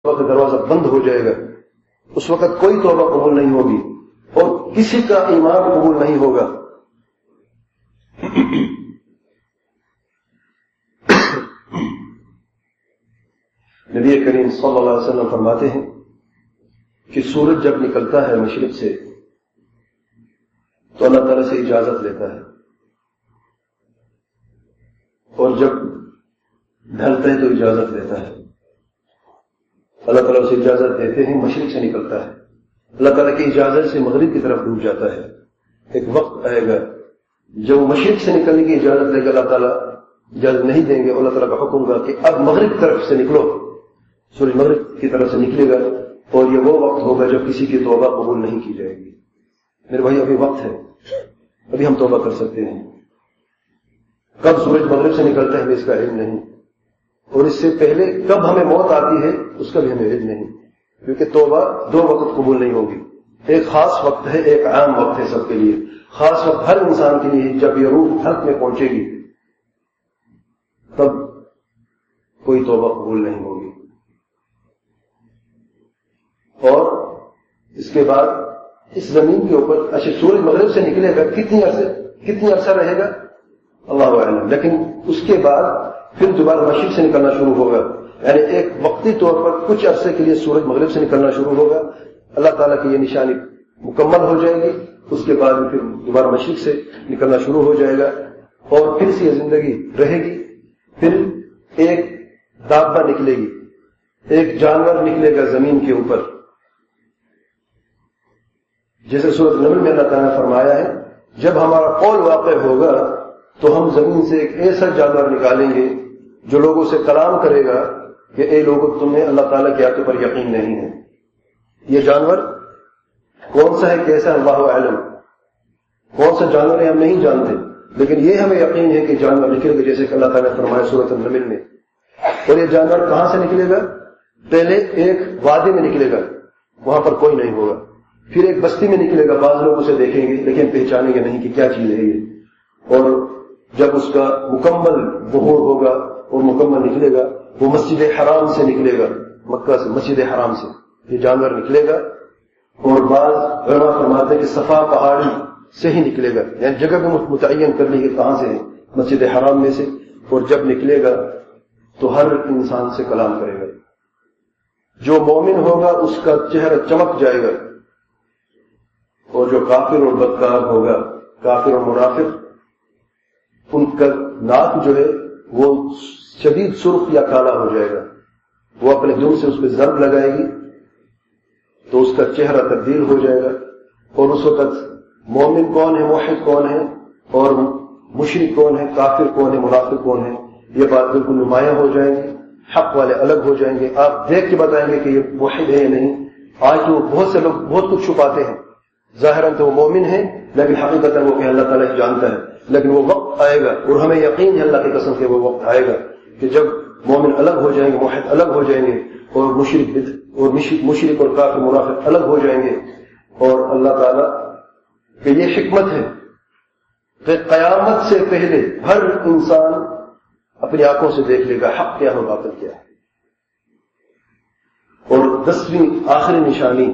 وقت دروازہ بند ہو جائے گا، اس وقت کوئی توبہ قبول نہیں ہوگی اور کسی کا ایمان قبول نہیں ہوگا۔ نبی کریم صلی اللہ علیہ وسلم فرماتے ہیں کہ سورج جب نکلتا ہے مشرق سے تو اللہ تعالیٰ سے اجازت لیتا ہے، اور جب ڈھلتا ہے تو اجازت لیتا ہے۔ اللہ تعالیٰ اسے اجازت دیتے ہیں، مشرق سے نکلتا ہے، اللہ تعالیٰ کی اجازت سے مغرب کی طرف ڈوب جاتا ہے۔ ایک وقت آئے گا جب مشرق سے نکلنے کی اجازت دے گا، اللہ تعالیٰ اجازت نہیں دیں گے، اللہ تعالیٰ کا حکم گا کہ اب مغرب کی طرف سے نکلو، سورج مغرب کی طرف سے نکلے گا، اور یہ وہ وقت ہوگا جب کسی کی توبہ قبول نہیں کی جائے گی۔ میرے بھائی ابھی وقت ہے، ابھی ہم توبہ کر سکتے ہیں۔ کب سورج مغرب سے نکلتا ہے ہمیں اس کا علم نہیں، اور اس سے پہلے کب ہمیں موت آتی ہے اس کا بھی ہمیں علم نہیں، کیونکہ توبہ دو وقت قبول نہیں ہوگی۔ ایک خاص وقت ہے، ایک عام وقت ہے سب کے لیے۔ خاص وقت ہر انسان کے لیے جب یہ روح حلق میں پہنچے گی تب کوئی توبہ قبول نہیں ہوگی، اور اس کے بعد اس زمین کے اوپر اچھا سورج مغرب سے نکلے گا، کتنی عرصہ رہے گا اللہ اعلم، لیکن اس کے بعد پھر دوبارہ مشرق سے نکلنا شروع ہوگا، یعنی ایک وقتی طور پر کچھ عرصے کے لیے سورج مغرب سے نکلنا شروع ہوگا، اللہ تعالیٰ کی یہ نشانی مکمل ہو جائے گی، اس کے بعد پھر دوبارہ مشرق سے نکلنا شروع ہو جائے گا، اور پھر سے یہ زندگی رہے گی۔ پھر ایک دابہ نکلے گی، ایک جانور نکلے گا زمین کے اوپر، جیسے سورۃ نمل میں اللہ تعالیٰ نے فرمایا ہے جب ہمارا قول واقع ہوگا تو ہم زمین سے ایک ایسا جانور نکالیں گے جو لوگوں سے کلام کرے گا کہ اے لوگوں تمہیں اللہ تعالیٰ کی آیتوں پر یقین نہیں ہے۔ یہ جانور کون سا ہے، کیسا، اللہ اعلم، کون سا جانور ہے ہم نہیں جانتے، لیکن یہ ہمیں یقین ہے کہ جانور نکلے گا جیسے کہ اللہ تعالیٰ نے فرمایا سورۃ النمل میں۔ اور یہ جانور کہاں سے نکلے گا؟ پہلے ایک وادی میں نکلے گا، وہاں پر کوئی نہیں ہوگا، پھر ایک بستی میں نکلے گا، بعض لوگ اسے دیکھیں گے لیکن پہچانیں گے نہیں کہ کیا چیز ہے یہ، اور جب اس کا مکمل ظہور ہوگا اور مکمل نکلے گا، وہ مسجد حرام سے نکلے گا، مکہ سے، مسجد حرام سے یہ جانور نکلے گا، اور بعض علماء فرماتے ہیں کہ صفا پہاڑی سے ہی نکلے گا، یعنی جگہ بھی متعین کر لی کہ کہاں سے ہے، مسجد حرام میں سے، اور جب نکلے گا تو ہر انسان سے کلام کرے گا۔ جو مومن ہوگا اس کا چہرہ چمک جائے گا، اور جو کافر اور بدکار ہوگا، کافر اور منافق، ان کا ناک جو ہے وہ شدید سرخ یا کالا ہو جائے گا، وہ اپنے دل سے اس پہ ضرب لگائے گی تو اس کا چہرہ تبدیل ہو جائے گا، اور اس وقت مومن کون ہے، موحد کون ہے، اور مشرک کون ہے، کافر کون ہے، منافق کون ہے، یہ بات بالکل نمایاں ہو جائے گی، حق والے الگ ہو جائیں گے، آپ دیکھ کے بتائیں گے کہ یہ موحد ہے یا نہیں۔ آج تو بہت سے لوگ بہت کچھ چھپاتے ہیں، ظاہراً تو وہ مومن ہیں لیکن حقیقتاً وہ کہ اللہ تعالیٰ ہی جانتا ہے، لیکن وہ وقت آئے گا، اور ہمیں یقین ہے اللہ کی قسم کہ وہ وقت آئے گا کہ جب مومن الگ ہو جائیں گے، موحد الگ ہو جائیں گے، اور مشرک اور کافر منافق الگ ہو جائیں گے، اور اللہ تعالیٰ کہ یہ حکمت ہے کہ قیامت سے پہلے ہر انسان اپنی آنکھوں سے دیکھ لے گا حق کیا ہے، باطل کیا ہے۔ اور 10ویں آخری نشانی،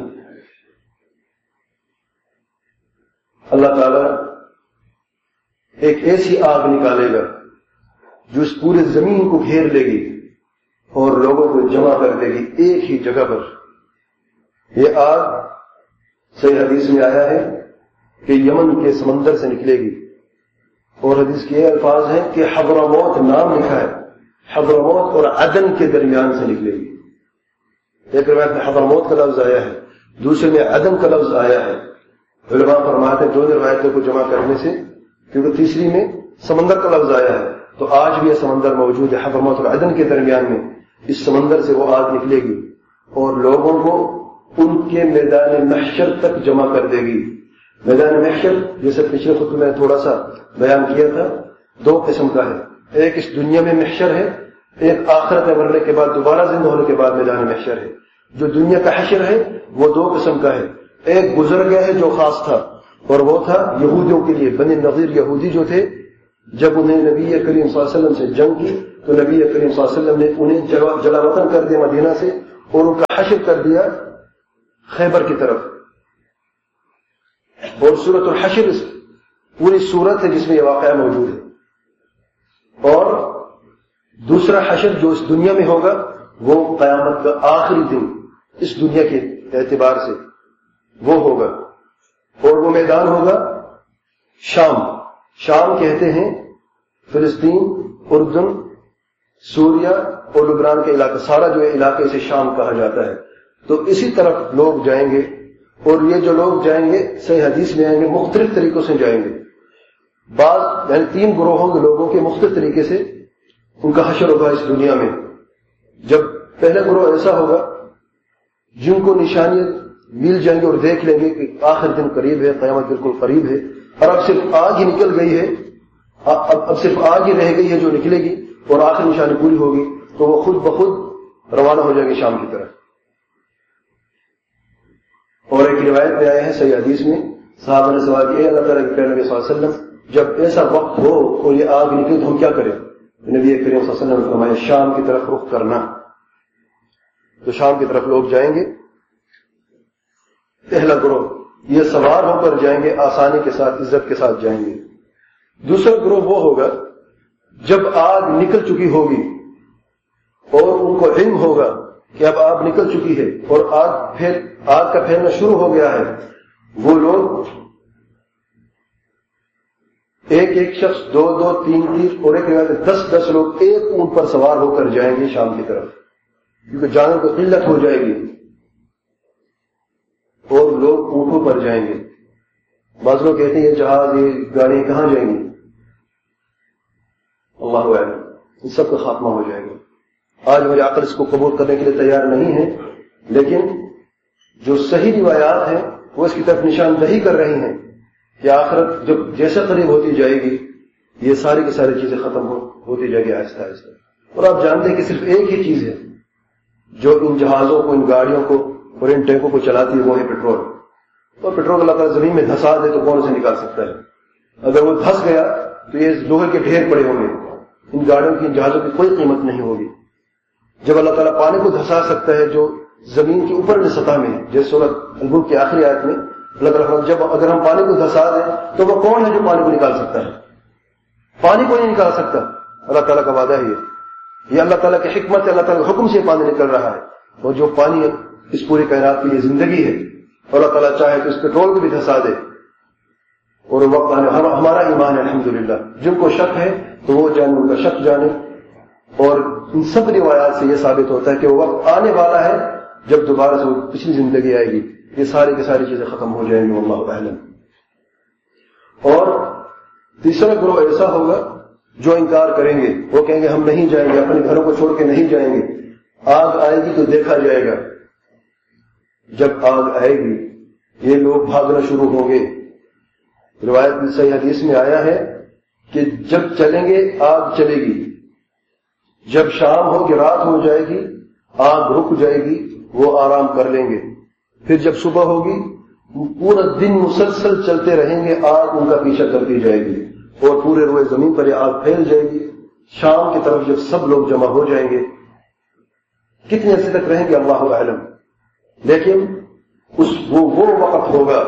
اللہ تعالیٰ ایک ایسی آگ نکالے گا جو اس پورے زمین کو گھیر لے گی اور لوگوں کو جمع کر دے گی ایک ہی جگہ پر۔ یہ آگ صحیح حدیث میں آیا ہے کہ یمن کے سمندر سے نکلے گی، اور حدیث کے یہ الفاظ ہیں کہ حضرموت نام لکھا ہے، حضرموت اور عدن کے درمیان سے نکلے گی۔ ایک روایت میں حضرموت کا لفظ آیا ہے، دوسرے میں عدن کا لفظ آیا ہے۔ علماء فرماتے ہیں دونوں روایتوں کو جمع کرنے سے، کیونکہ تیسری میں سمندر کا لفظ آیا ہے، تو آج بھی یہ سمندر موجود ہے، حضرموت اور عدن کے درمیان میں، اس سمندر سے وہ آگ نکلے گی اور لوگوں کو ان کے میدان محشر تک جمع کر دے گی۔ میدان محشر جیسے پچھلے خطبے میں تھوڑا سا بیان کیا تھا، دو قسم کا ہے، ایک اس دنیا میں محشر ہے، ایک آخرت میں مرنے کے بعد دوبارہ زندہ ہونے کے بعد میدان محشر ہے۔ جو دنیا کا حشر ہے وہ دو قسم کا ہے، ایک گزر گیا ہے جو خاص تھا، اور وہ تھا یہودیوں کے لیے، بنی نظیر یہودی جو تھے، جب انہیں نبی کریم صلی اللہ علیہ وسلم سے جنگ کی تو نبی کریم صلی اللہ علیہ وسلم نے انہیں جلا وطن کر دیا مدینہ سے، اور ان کا حشر کر دیا خیبر کی طرف. اور سورۃ الحشر پوری سورت ہے جس میں یہ واقعہ موجود ہے. اور دوسرا حشر جو اس دنیا میں ہوگا وہ قیامت کا آخری دن اس دنیا کے اعتبار سے وہ ہوگا. اور وہ میدان ہوگا شام. شام کہتے ہیں فلسطین، اردن، سوریہ اور لبنان کا علاقہ، سارا جو ہے علاقے سے شام کہا جاتا ہے. تو اسی طرف لوگ جائیں گے. اور یہ جو لوگ جائیں گے صحیح حدیث میں آئیں گے، مختلف طریقوں سے جائیں گے. بعض یعنی 3 گروہوں کے لوگوں کے مختلف طریقے سے ان کا حشر ہوگا اس دنیا میں. جب پہلا گروہ ایسا ہوگا جن کو نشانیاں مل جائیں گے اور دیکھ لیں گے کہ آخر دن قریب ہے، قیامت بالکل قریب ہے، اور اب صرف آگ ہی نکل گئی ہے، اب صرف آگ ہی رہ گئی ہے جو نکلے گی اور آخر نشانی پوری ہوگی، تو وہ خود بخود روانہ ہو جائیں گے شام کی طرف. اور ایک روایت میں آیا ہے صحیح حدیث میں، صحابہ نے سوال کیا اللہ تعالیٰ کے پیارے نبی صلی اللہ علیہ وسلم جب ایسا وقت ہو اور یہ آگ نکلے تو ہم کیا کریں؟ نبی کریم صلی اللہ علیہ وسلم نے فرمایا شام کی طرف رخ کرنا. تو شام کی طرف لوگ جائیں گے. پہلا گروہ یہ سوار ہو کر جائیں گے، آسانی کے ساتھ، عزت کے ساتھ جائیں گے. دوسرا گروہ وہ ہوگا جب آگ نکل چکی ہوگی اور ان کو علم ہوگا کہ اب آگ نکل چکی ہے اور آگ کا پھیلنا شروع ہو گیا ہے. وہ لوگ ایک شخص 2 3 اور ایک 10 لوگ ایک اونٹ پر سوار ہو کر جائیں گے شام کی طرف، کیونکہ جانوں کو قلت ہو جائے گی اور لوگ اونٹوں پر جائیں گے. بعض لوگ کہتے ہیں یہ جہاز، یہ گاڑی کہاں جائیں گی؟ اللہ اعلم. ان سب کا خاتمہ ہو جائے گا. آج ہماری عقل اس کو قبول کرنے کے لیے تیار نہیں ہے، لیکن جو صحیح روایات ہیں وہ اس کی طرف نشاندہی کر رہی ہیں کہ آخرت جب جیسے قریب ہوتی جائے گی یہ ساری کی ساری چیزیں ختم ہوتی جائے گی آہستہ آہستہ. اور آپ جانتے ہیں کہ صرف ایک ہی چیز ہے جو ان جہازوں کو، ان گاڑیوں کو اور ان ٹینکوں کو چلاتی ہے، وہ ہے پیٹرول. اور پیٹرول اللہ تعالیٰ زمین میں دھسا دے تو کون سے نکال سکتا ہے؟ اگر وہ دھس گیا تو یہ لوہے کے ڈھیر پڑے ہوں گے، ان گاڑیوں کی، ان جہازوں کی کوئی قیمت نہیں ہوگی. جب اللہ تعالیٰ پانی کو دھسا سکتا ہے جو زمین کے اوپر کی سطح میں ہے، جیسے سورۃ الملک کی آخری آیت میں اللہ تعالیٰ جب اگر ہم پانی کو دھسا دیں تو وہ کون ہے جو پانی کو نکال سکتا ہے؟ پانی کو نہیں نکال سکتا. اللہ تعالیٰ کا وعدہ ہے یہ اللہ تعالیٰ کی حکمت ہے. اللہ تعالیٰ کے حکم سے پانی نکل رہا ہے. اور جو پانی ہے اس پوری کائنات کی یہ زندگی ہے. اللہ تعالیٰ چاہے تو اس پیٹرول کو بھی دھسا دے. اور وقت آنے ہمارا ایمان ہے الحمدللہ. جن کو شک ہے تو وہ جانے، ان کا شک جانے. اور ان سب روایات سے یہ ثابت ہوتا ہے کہ وہ وقت آنے والا ہے جب دوبارہ سے وہ پچھلی زندگی آئے گی، یہ ساری کی ساری چیزیں ختم ہو جائیں گی. واللہ اعلم. اور تیسرا گروہ ایسا ہوگا جو انکار کریں گے، وہ کہیں گے ہم نہیں جائیں گے، اپنے گھروں کو چھوڑ کے نہیں جائیں گے. آگ آئے گی تو دیکھا جائے گا. جب آگ آئے گی یہ لوگ بھاگنا شروع ہوں گے. روایت میں صحیح حدیث میں آیا ہے کہ جب چلیں گے آگ چلے گی، جب شام ہوگی، رات ہو جائے گی، آگ رک جائے گی، وہ آرام کر لیں گے. پھر جب صبح ہوگی پورا دن مسلسل چلتے رہیں گے، آگ ان کا پیچھا کرتی جائے گی اور پورے روئے زمین پر یہ آگ پھیل جائے گی. شام کی طرف جب سب لوگ جمع ہو جائیں گے، کتنے عرصے تک رہیں گے اللہ اعلم، لیکن وہ وقت ہوگا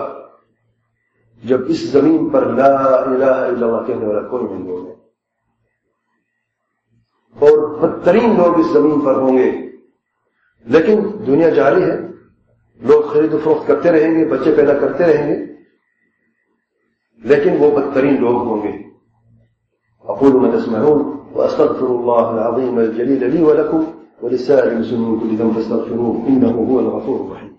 جب اس زمین پر لا الہ الا اللہ کہنے والا کوئی نہیں ہوگا، اور بدترین لوگ اس زمین پر ہوں گے. لیکن دنیا جاری ہے، لوگ خرید و فروخت کرتے رہیں گے، بچے پیدا کرتے رہیں گے، لیکن وہ بدترین لوگ ہوں گے. اقول ما تسمعون واستغفر الله العظيم الجليل لي ولكم ولسائر المسلمين كل ذنب فاستغفروه انه هو الغفور الرحيم.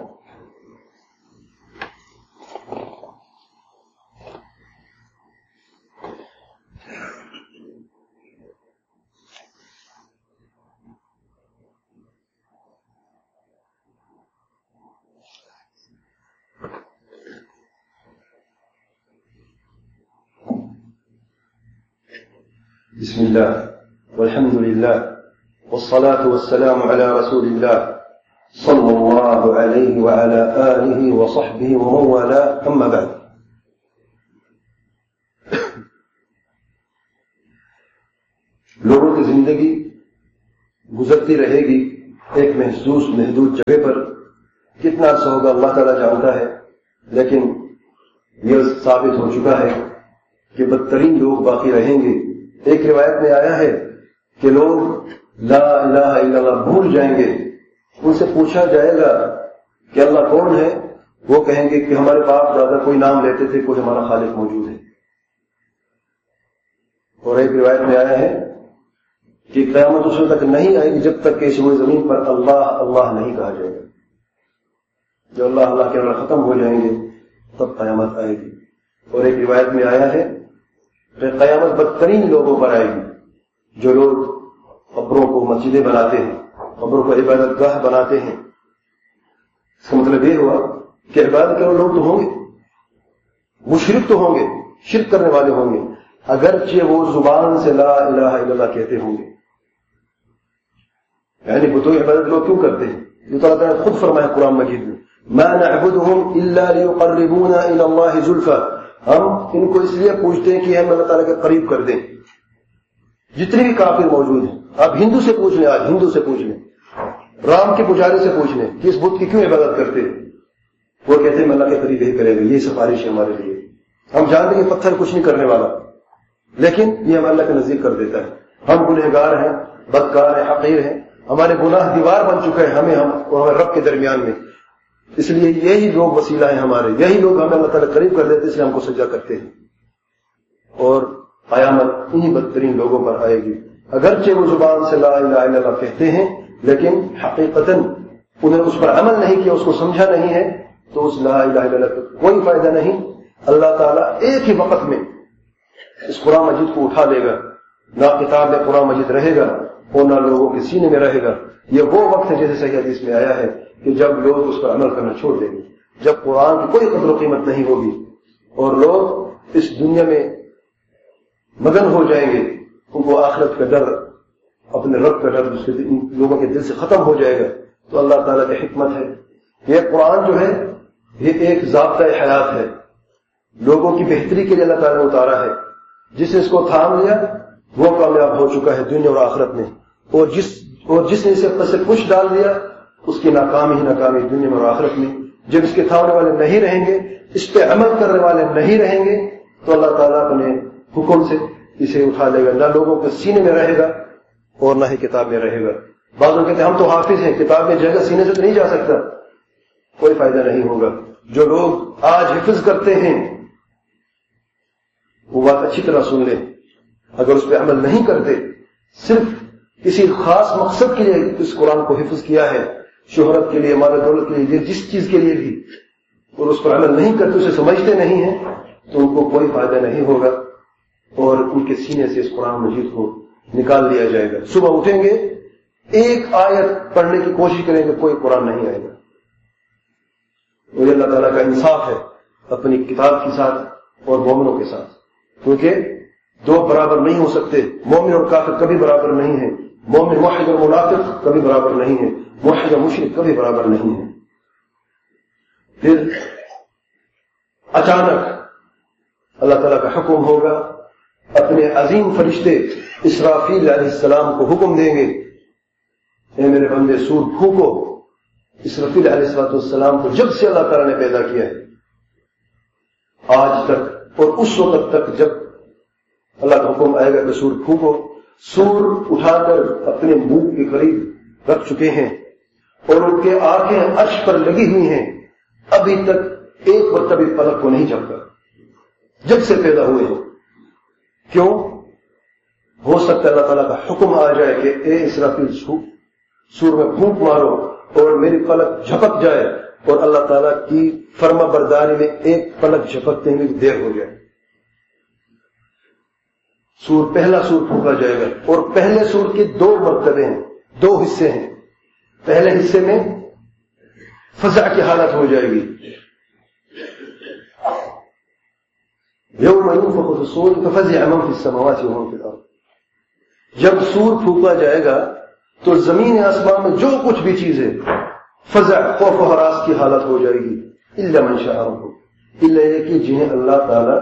بسم الله والحمد لله والصلاة والسلام على رسول الله صلى الله عليه وعلى آله وصحبه ومن والاه. أما بعد، لوگوں کی زندگی گزرتی رہے گی ایک محدود جگہ پر کتنا عرصہ ہوگا اللہ تعالیٰ جانتا ہے، لیکن یہ ثابت ہو چکا ہے کہ بدترین لوگ باقی رہیں گے۔ ایک روایت میں آیا ہے کہ لوگ لا الہ الا اللہ بھول جائیں گے، ان سے پوچھا جائے گا کہ اللہ کون ہے، وہ کہیں گے کہ ہمارے باپ دادا کوئی نام لیتے تھے، کوئی ہمارا خالق موجود ہے۔ اور ایک روایت میں آیا ہے کہ قیامت اس وقت تک نہیں آئے گی جب تک کہ اس روئے زمین پر اللہ اللہ نہیں کہا جائے گا۔ جب اللہ اللہ کے اللہ ختم ہو جائیں گے تب قیامت آئے گی۔ اور ایک روایت میں آیا ہے کہ قیامت بدترین لوگوں پر آئے گی، جو لوگ قبروں کو مسجدیں بناتے ہیں، قبروں کو عبادت گاہ بناتے ہیں۔ اس کا مطلب یہ ہوا کہ عبادت کرنے لوگ تو ہوں گے، مشرک تو ہوں گے، شرک کرنے والے ہوں گے، اگرچہ وہ زبان سے لا الہ الا اللہ کہتے ہوں گے۔ یعنی بتوں کی عبادت لوگ کیوں کرتے ہیں؟ یہ تو اللہ تعالیٰ نے خود فرمایا قرآن مجید میں، ما نعبدهم الا ليقربونا الى الله زلفى، ہم ان کو اس لیے پوچھتے ہیں کہ ہم اللہ تعالیٰ کے قریب کر دیں۔ جتنے بھی کافر موجود ہیں، آپ ہندو سے پوچھ لیں، آج ہندو سے پوچھ لیں، رام کے پجاری سے پوچھ لیں کہ اس بت کی کیوں عبادت کرتے ہیں، وہ کہتے ہیں میں اللہ کے قریب ہی کرے گا، یہ سفارش ہے ہمارے لیے۔ ہم جانتے ہیں کہ پتھر کچھ نہیں کرنے والا، لیکن یہ ہم اللہ کے نزدیک کر دیتا ہے۔ ہم گنہگار ہیں، بدکار ہیں، حقیر ہیں، ہمارے گناہ دیوار بن چکے ہیں ہمیں اور ہمارے رب کے درمیان میں، اس لیے یہی لوگ وسیلہ ہیں ہمارے، یہی لوگ ہمیں اللہ تعالیٰ قریب کر دیتے، اس لیے ہم کو سجدہ کرتے ہیں۔ اور قیامت انہی بدترین لوگوں پر آئے گی، اگرچہ وہ زبان سے لا الہ الا اللہ کہتے ہیں، لیکن حقیقتاً انہیں اس پر عمل نہیں کیا، اس کو سمجھا نہیں ہے، تو اس لا الہ الا اللہ کا کوئی فائدہ نہیں۔ اللہ تعالیٰ ایک ہی وقت میں اس قرآن مجید کو اٹھا لے گا، نہ کتاب میں قرآن مجید رہے گا اور نہ لوگوں کے سینے میں رہے گا۔ یہ وہ وقت ہے جیسے صحیح حدیث میں آیا ہے کہ جب لوگ اس پر عمل کرنا چھوڑ دیں گے، جب قرآن کی کوئی قدر و قیمت نہیں ہوگی اور لوگ اس دنیا میں مگن ہو جائیں گے، ان کو آخرت کا ڈر، اپنے رب کا ڈر لوگوں کے دل سے ختم ہو جائے گا۔ تو اللہ تعالیٰ کی حکمت ہے، یہ قرآن جو ہے یہ ایک ضابطۂ حیات ہے، لوگوں کی بہتری کے لیے اللہ تعالیٰ نے اتارا ہے۔ جس نے اس کو تھام لیا وہ کامیاب ہو چکا ہے دنیا اور آخرت میں، اور جس نے اسے اپنے سے کچھ ڈال دیا اس کی ناکامی ہی ناکامی دنیا میں اور آخرت میں۔ جب اس کے تھامنے والے نہیں رہیں گے، اس پہ عمل کرنے والے نہیں رہیں گے، تو اللہ تعالیٰ اپنے حکم سے اسے اٹھا لے گا، نہ لوگوں کے سینے میں رہے گا اور نہ ہی کتاب میں رہے گا۔ بعض لوگ کہتے ہیں ہم تو حافظ ہیں، کتاب میں جگہ سینے سے تو نہیں جا سکتا، کوئی فائدہ نہیں ہوگا۔ جو لوگ آج حفظ کرتے ہیں وہ بات اچھی طرح سن لیں، اگر اس پہ عمل نہیں کرتے، صرف کسی خاص مقصد کے لیے اس قرآن کو حفظ کیا ہے، شہرت کے لیے، مال دولت کے لیے، جس چیز کے لیے بھی، اور اس پر عمل نہیں کرتے، اسے سمجھتے نہیں ہیں، تو ان کو کوئی فائدہ نہیں ہوگا اور ان کے سینے سے اس قرآن مجید کو نکال لیا جائے گا۔ صبح اٹھیں گے، ایک آیت پڑھنے کی کوشش کریں گے، کوئی قرآن نہیں آئے گا۔ اور اللہ تعالیٰ کا انصاف ہے اپنی کتاب کے ساتھ اور مومنوں کے ساتھ، کیونکہ دو برابر نہیں ہو سکتے، مومن اور کافر کبھی برابر نہیں ہیں، مومن موحد اور منافق کبھی برابر نہیں ہیں، موحد اور مشرک کبھی برابر نہیں ہیں۔ پھر اچانک اللہ تعالیٰ کا حکم ہوگا، اپنے عظیم فرشتے اسرافیل علیہ السلام کو حکم دیں گے، اے میرے بندے سور پھونکو۔ اسرافیل علیہ السلام کو جب سے اللہ تعالیٰ نے پیدا کیا ہے آج تک اور اس وقت تک جب اللہ کا حکم آئے گا کہ سور پھونکو، سور اٹھا کر اپنے منہ کے قریب رکھ چکے ہیں اور ان کے آنکھیں عرش پر لگی ہوئی ہیں، ابھی تک ایک وقت بھی پلک کو نہیں جھپکا جب سے پیدا ہوئے ہیں۔ کیوں؟ ہو سکتا ہے اللہ تعالیٰ کا حکم آ جائے کہ اے اسرافیل سور میں پھونک مارو اور میری پلک جھپک جائے، اور اللہ تعالیٰ کی فرما برداری میں ایک پلک جھپکتے ہوئے دیر ہو جائے۔ پہلا سور پھونکا جائے گا، اور پہلے سور کے دو مرتبے ہیں، دو حصے ہیں۔ پہلے حصے میں فزع کی حالت ہو جائے گی، یوم ينفخ في الصور ففزع من في السماوات ومن في الارض۔ جب سور پھونکا جائے گا تو زمین آسمان میں جو کچھ بھی چیز ہے فزع، خوف و ہراس کی حالت ہو جائے گی، الا من شاء ربک، الا یہ کہ جنہیں اللہ تعالی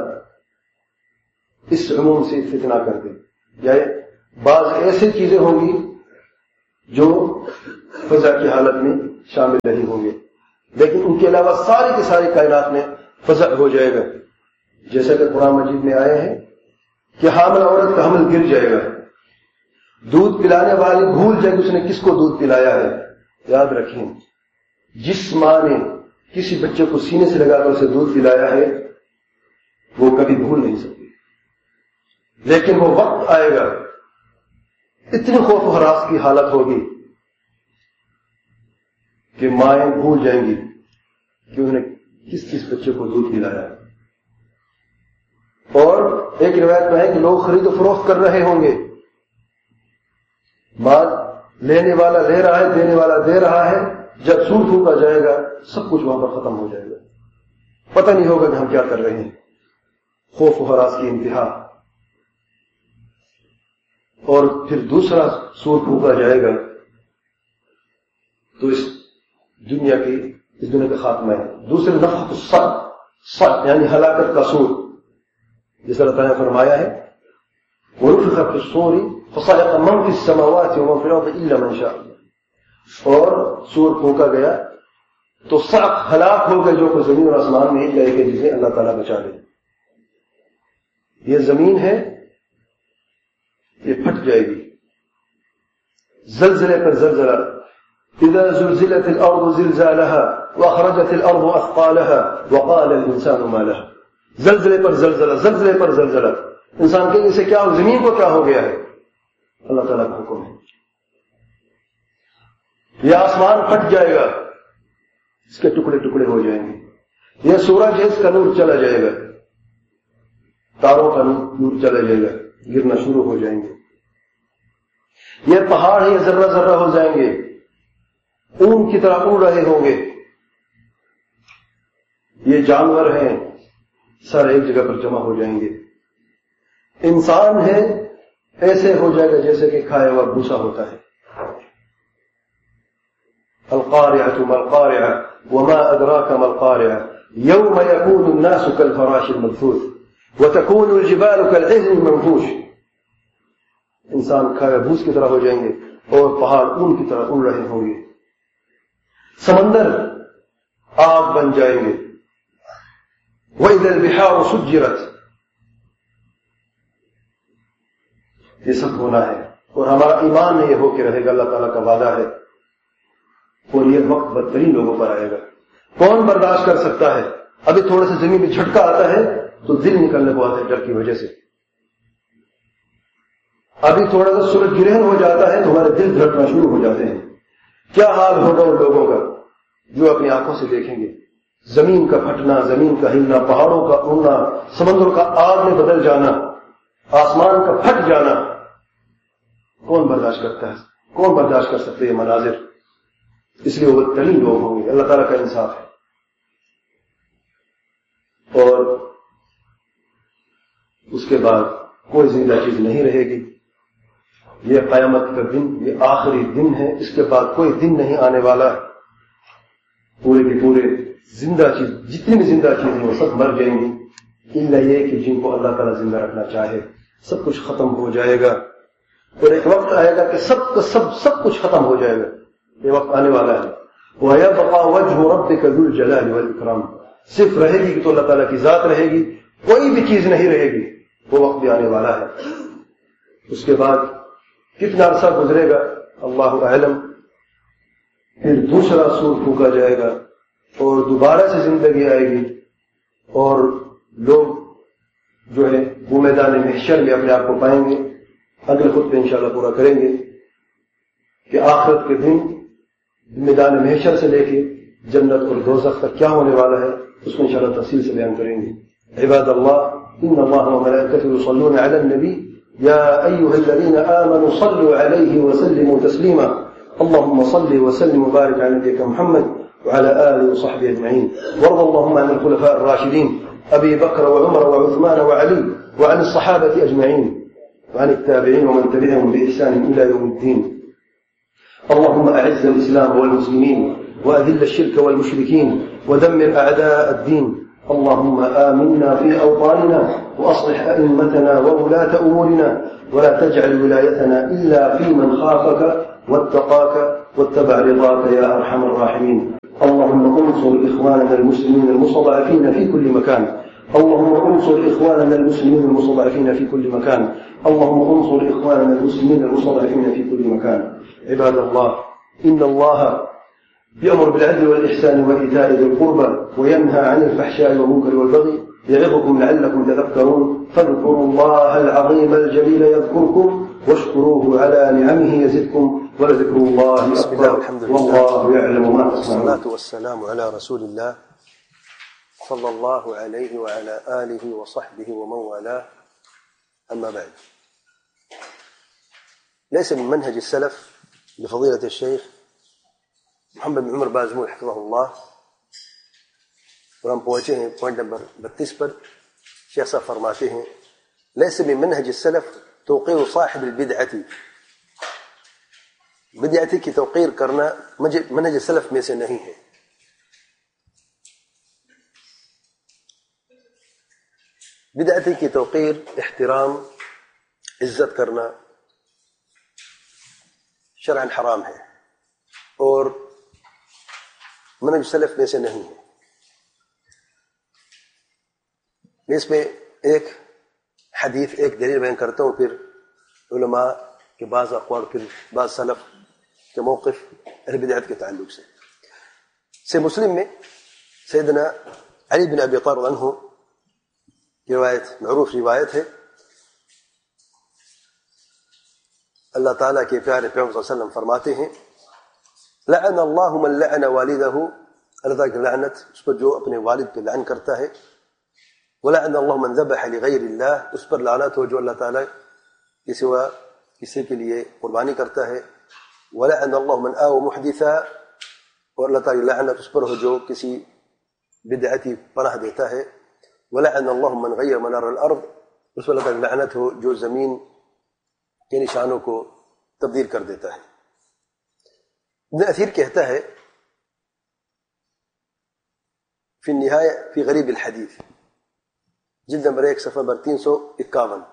اس عموم سے فتنہ کر دے، یا بعض ایسی چیزیں ہوں گی جو فضا کی حالت میں شامل نہیں ہوں گے، لیکن ان کے علاوہ ساری کی ساری کائنات میں فضا ہو جائے گا، جیسا کہ قرآن مجید میں آئے ہیں کہ حامل عورت کا حمل گر جائے گا، دودھ پلانے والی بھول جائے گی اس نے کس کو دودھ پلایا ہے۔ یاد رکھیں، جس ماں نے کسی بچے کو سینے سے لگا کر اسے دودھ پلایا ہے وہ کبھی بھول نہیں سکتی، لیکن وہ وقت آئے گا اتنی خوف و ہراس کی حالت ہوگی کہ مائیں بھول جائیں گی کہ انہوں نے کس بچے کو دودھ پلایا ہے۔ اور ایک روایت میں ہے کہ لوگ خرید و فروخت کر رہے ہوں گے، مال لینے والا لے رہا ہے، دینے والا دے رہا ہے، جب سود پھونکا جائے گا سب کچھ وہاں پر ختم ہو جائے گا، پتہ نہیں ہوگا کہ ہم کیا کر رہے ہیں، خوف و ہراس کی انتہا۔ اور پھر دوسرا سود پھونکا جائے گا تو اس دنیا کا خاتمہ ہے۔ دوسرے نفخۃ الصعق یعنی ہلاکت کا سور، جس اللہ تعالیٰ نے فرمایا ہے وَنُفِخَ فِي الصُّورِ فَصَعِقَ مَن فِي السَّمَاوَاتِ وَمَن فِي الْأَرْضِ إِلَّا مَن شَاءَ اللَّهُ، اور سور پھونکا گیا تو صعق ہلاک ہو گئے جو کہ زمین اور آسمان میں ہی جائے گا جسے اللہ تعالیٰ بچا لے۔ یہ زمین ہے، یہ پھٹ جائے گی، زلزلے پر زلزلہ، اذا زلزلت الارض زلزالها واخرجت الارض اثقالها وقال الانسان ما لها، زلزلے پر زلزلہ، زلزلے پر زلزلہ، انسان کے اسے کیا، زمین کو کیا ہو گیا ہے، اللہ تعالیٰ کا حکم ہے۔ یہ آسمان پھٹ جائے گا، اس کے ٹکڑے ٹکڑے ہو جائیں گے، یہ سورج ہے، اس کا نور چلا جائے گا، تاروں کا نور چلا جائے گا، گرنا شروع ہو جائیں گے، یہ پہاڑ یہ ذرہ ذرہ ہو جائیں گے، اون کی طرح اڑ رہے ہوں گے، یہ جانور ہیں سارے ایک جگہ پر جمع ہو جائیں گے، انسان ہے ایسے ہو جائے گا جیسے کہ کھایا ہوا بھوسا ہوتا ہے۔ القارعة ما القارعة وما أدراك ما القارعة يوم يكون الناس كالفراش المبثوث وتكون الجبال كالعهن المنفوش، انسان کھایا بھوس کی طرح ہو جائیں گے اور پہاڑ اون کی طرح اڑ رہے ہوں گے، سمندر آگ بن جائیں گے، وَإِذَا الْبِحَارُ سُجِّرَتْ، یہ سب ہونا ہے، اور ہمارا ایمان یہ ہو کے رہے گا، اللہ تعالیٰ کا وعدہ ہے، اور یہ وقت بدترین لوگوں پر آئے گا۔ کون برداشت کر سکتا ہے؟ ابھی تھوڑا سا زمین میں جھٹکا آتا ہے تو دل نکلنے کو آتا ہے ڈر کی وجہ سے، ابھی تھوڑا سا سورج گرہن ہو جاتا ہے تو ہمارے دل دھڑکنا شروع ہو جاتے ہیں۔ کیا حال ہوگا ان لوگوں کا جو اپنی آنکھوں سے دیکھیں گے زمین کا پھٹنا، زمین کا ہلنا، پہاڑوں کا اڑنا، سمندروں کا آگ میں بدل جانا، آسمان کا پھٹ جانا، کون برداشت کرتا ہے؟ کون برداشت کر سکتے یہ مناظر؟ اس لیے وہ بدترین لوگ ہوں گے، اللہ تعالیٰ کا انصاف ہے۔ اور اس کے بعد کوئی زندہ چیز نہیں رہے گی، یہ قیامت کا دن، یہ آخری دن ہے، اس کے بعد کوئی دن نہیں آنے والا، پورے کے پورے زندہ چیز، جتنی بھی زندہ چیزیں وہ سب مر جائیں گی، الا یہ کہ جن کو اللہ تعالیٰ زندہ رکھنا چاہے، سب کچھ ختم ہو جائے گا، اور ایک وقت آئے گا کہ سب کا سب کچھ ختم ہو جائے گا، یہ وقت آنے والا ہے۔ وَيَبْقَى وَجْهُ رَبِّكَ ذُو الْجَلَالِ وَالْإِكْرَامِ، صرف رہے گی کہ تو اللہ تعالیٰ کی ذات رہے گی، کوئی بھی چیز نہیں رہے گی، وہ وقت بھی آنے والا ہے۔ اس کے بعد کتنا عرصہ گزرے گا اللہ اعلم، پھر دوسرا سور پھونکا جائے گا اور دوبارہ سے زندگی آئے گی، اور لوگ جو ہے وہ میدان محشر میں اپنے آپ کو پائیں گے۔ اگلے خطبے انشاءاللہ پورا کریں گے کہ آخرت کے دن میدان محشر سے لے کے جنت اور دوزخ تک کیا ہونے والا ہے، اس کو انشاءاللہ تفصیل سے بیان کریں گے۔ عباد اللہ، ان اللہ وملائکته یصلون علی النبی یا ایها الذین آمنوا صلوا علیہ وسلموا تسلیما، اللهم صل وسلم وبارك على نبيك محمد وعلى آله وصحبه أجمعين، وارض اللهم عن الخلفاء الراشدين أبي بكر وعمر وعثمان وعلي، وعن الصحابة أجمعين، وعن التابعين ومن تبعهم بإحسان إلى يوم الدين. اللهم أعز الإسلام والمسلمين وأذل الشرك والمشركين ودمر أعداء الدين. اللهم آمنا في أوطاننا وأصلح أئمتنا وولاة أمورنا، ولا تجعل ولايتنا إلا في من خافك واتقاك واتبع رضاك يا أرحم الراحمين. اللهم انصر إخواننا المسلمين المستضعفين في كل مكان. اللهم انصر إخواننا المسلمين المستضعفين في كل مكان. اللهم انصر إخواننا المسلمين المستضعفين في كل مكان. عباد الله، إن الله يأمر بالعدل والإحسان وإيتاء ذي القربى وينهى عن الفحشاء والمنكر والبغي يعظكم لعلكم تذكرون. فاذكروا الله العظيم الجليل يذكركم واشكروه على نعمه يزدكم ولذكر الله أكبر والله يعلم ما تصنعون. والصلاة والسلام على رسول الله صلى الله عليه وعلى آله وصحبه ومن والاه. أما بعد، ليس من منهج السلف لفضيلة الشيخ محمد بن عمر بازمول حفظه اللہ، اور ہم پہنچے ہیں پوائنٹ نمبر 32 پر. شیخ صاحب فرماتے ہیں ليس من منهج السلف توقير صاحب البدعة، بدعتی کی توقیر کرنا منہج سلف میں سے نہیں ہے. بدعتی کی توقیر، احترام، عزت کرنا شرعاً حرام ہے اور منہج سلف میں سے نہیں ہے. میں اس میں ایک حدیث، ایک دلیل بیان کرتا ہوں، پھر علماء کے بعض اقوال، پھر بعض سلف کے موقف اہل بدعت کے تعلق سے. مسلم میں سیدنا علی بن ابی طالب عنہ کی روایت، معروف روایت ہے. اللہ تعالیٰ کے پیارے پیغمبر صلی اللہ علیہ وسلم فرماتے ہیں لعن اللہ من لعن والدہ، اللہ تعالیٰ کی لعنت اس پر جو اپنے والد پہ لعن کرتا ہے. ولعن اللہ من ذبح لغیر اللہ، اس پر لعنت ہو جو اللہ تعالیٰ کے سوا کسی کے لیے قربانی کرتا ہے. ولعن اللہ من آوى محدثا، اور اللہ تعالیٰ لعنت اس پر ہو جو کسی بدعتی پناہ دیتا ہے. ولعن اللہ من غیر منار الارض، اس پر اللہ تعالیٰ لعنت ہو جو زمین کے نشانوں کو تبدیل کر دیتا ہے. ابن اثیر کہتا ہے فی النہایہ فی غریب الحدیث، جلد نمبر 1 صفحہ نمبر 351،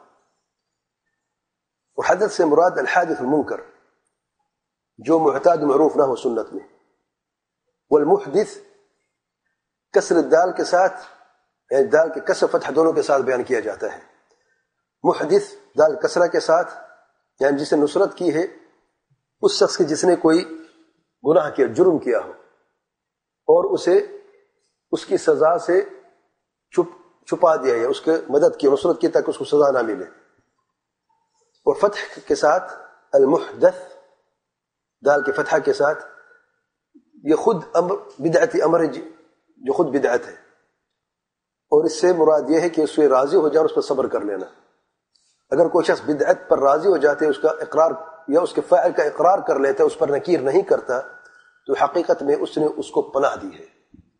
اور حدث سے مراد الحادث المنکر، جو معتاد معروف نہ ہو سنت میں. والمحدث کسر الدال کے ساتھ، یعنی دال کے کسر فتح دونوں کے ساتھ بیان کیا جاتا ہے. محدث دال کسرہ کے ساتھ، یعنی جس نے نصرت کی ہے اس شخص کی جس نے کوئی گناہ کیا، جرم کیا ہو، اور اسے اس کی سزا سے چھپا دیا ہے، اس کے مدد کی، نصرت کی تاکہ اس کو سزا نہ ملے. اور فتح کے ساتھ المحدث دال کے فتحہ کے ساتھ، یہ خود امر بدعتی امر ہے جو خود بدعت ہے، اور اس سے مراد یہ ہے کہ اس سے راضی ہو جائے اور اس پر صبر کر لینا. اگر کوئی شخص بدعت پر راضی ہو جاتے، اس کا اقرار یا اس کے فاعل کا اقرار کر لیتا ہے، اس پر نکیر نہیں کرتا، تو حقیقت میں اس نے اس کو پناہ دی ہے.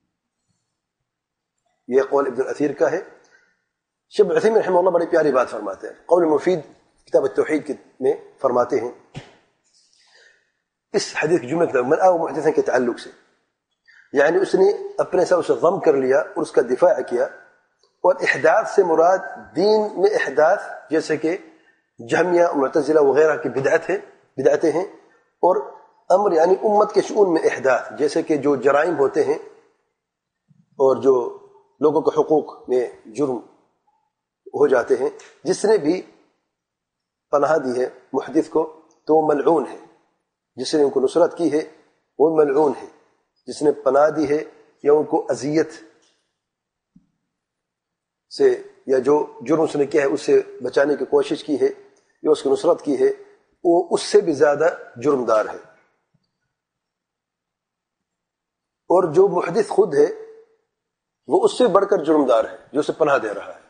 یہ قول ابن الاثیر کا ہے. شیخ ابن عثیمین رحمہ اللہ بڑی پیاری بات فرماتے ہیں. قول مفید کتاب التوحید میں فرماتے ہیں اس حدیث کی جملہ من آوى محدثا کے تعلق سے، یعنی اس نے اپنے ساتھ اسے ضم کر لیا اور اس کا دفاع کیا. اور احداث سے مراد دین میں احداث، جیسے کہ جہمیہ، معتزلہ وغیرہ کی بدعتیں ہیں. اور امر یعنی امت کے شؤون میں احداث، جیسے کہ جو جرائم ہوتے ہیں اور جو لوگوں کے حقوق میں جرم ہو جاتے ہیں. جس نے بھی پناہ دی ہے محدث کو تو وہ ملعون ہے، جس نے ان کو نصرت کی ہے وہ ملعون ہے. جس نے پناہ دی ہے یا ان کو اذیت سے یا جو جرم اس نے کیا ہے اس سے بچانے کی کوشش کی ہے یا اس کی نصرت کی ہے، وہ اس سے بھی زیادہ جرمدار ہے. اور جو محدث خود ہے وہ اس سے بڑھ کر جرمدار ہے جو اسے پناہ دے رہا ہے.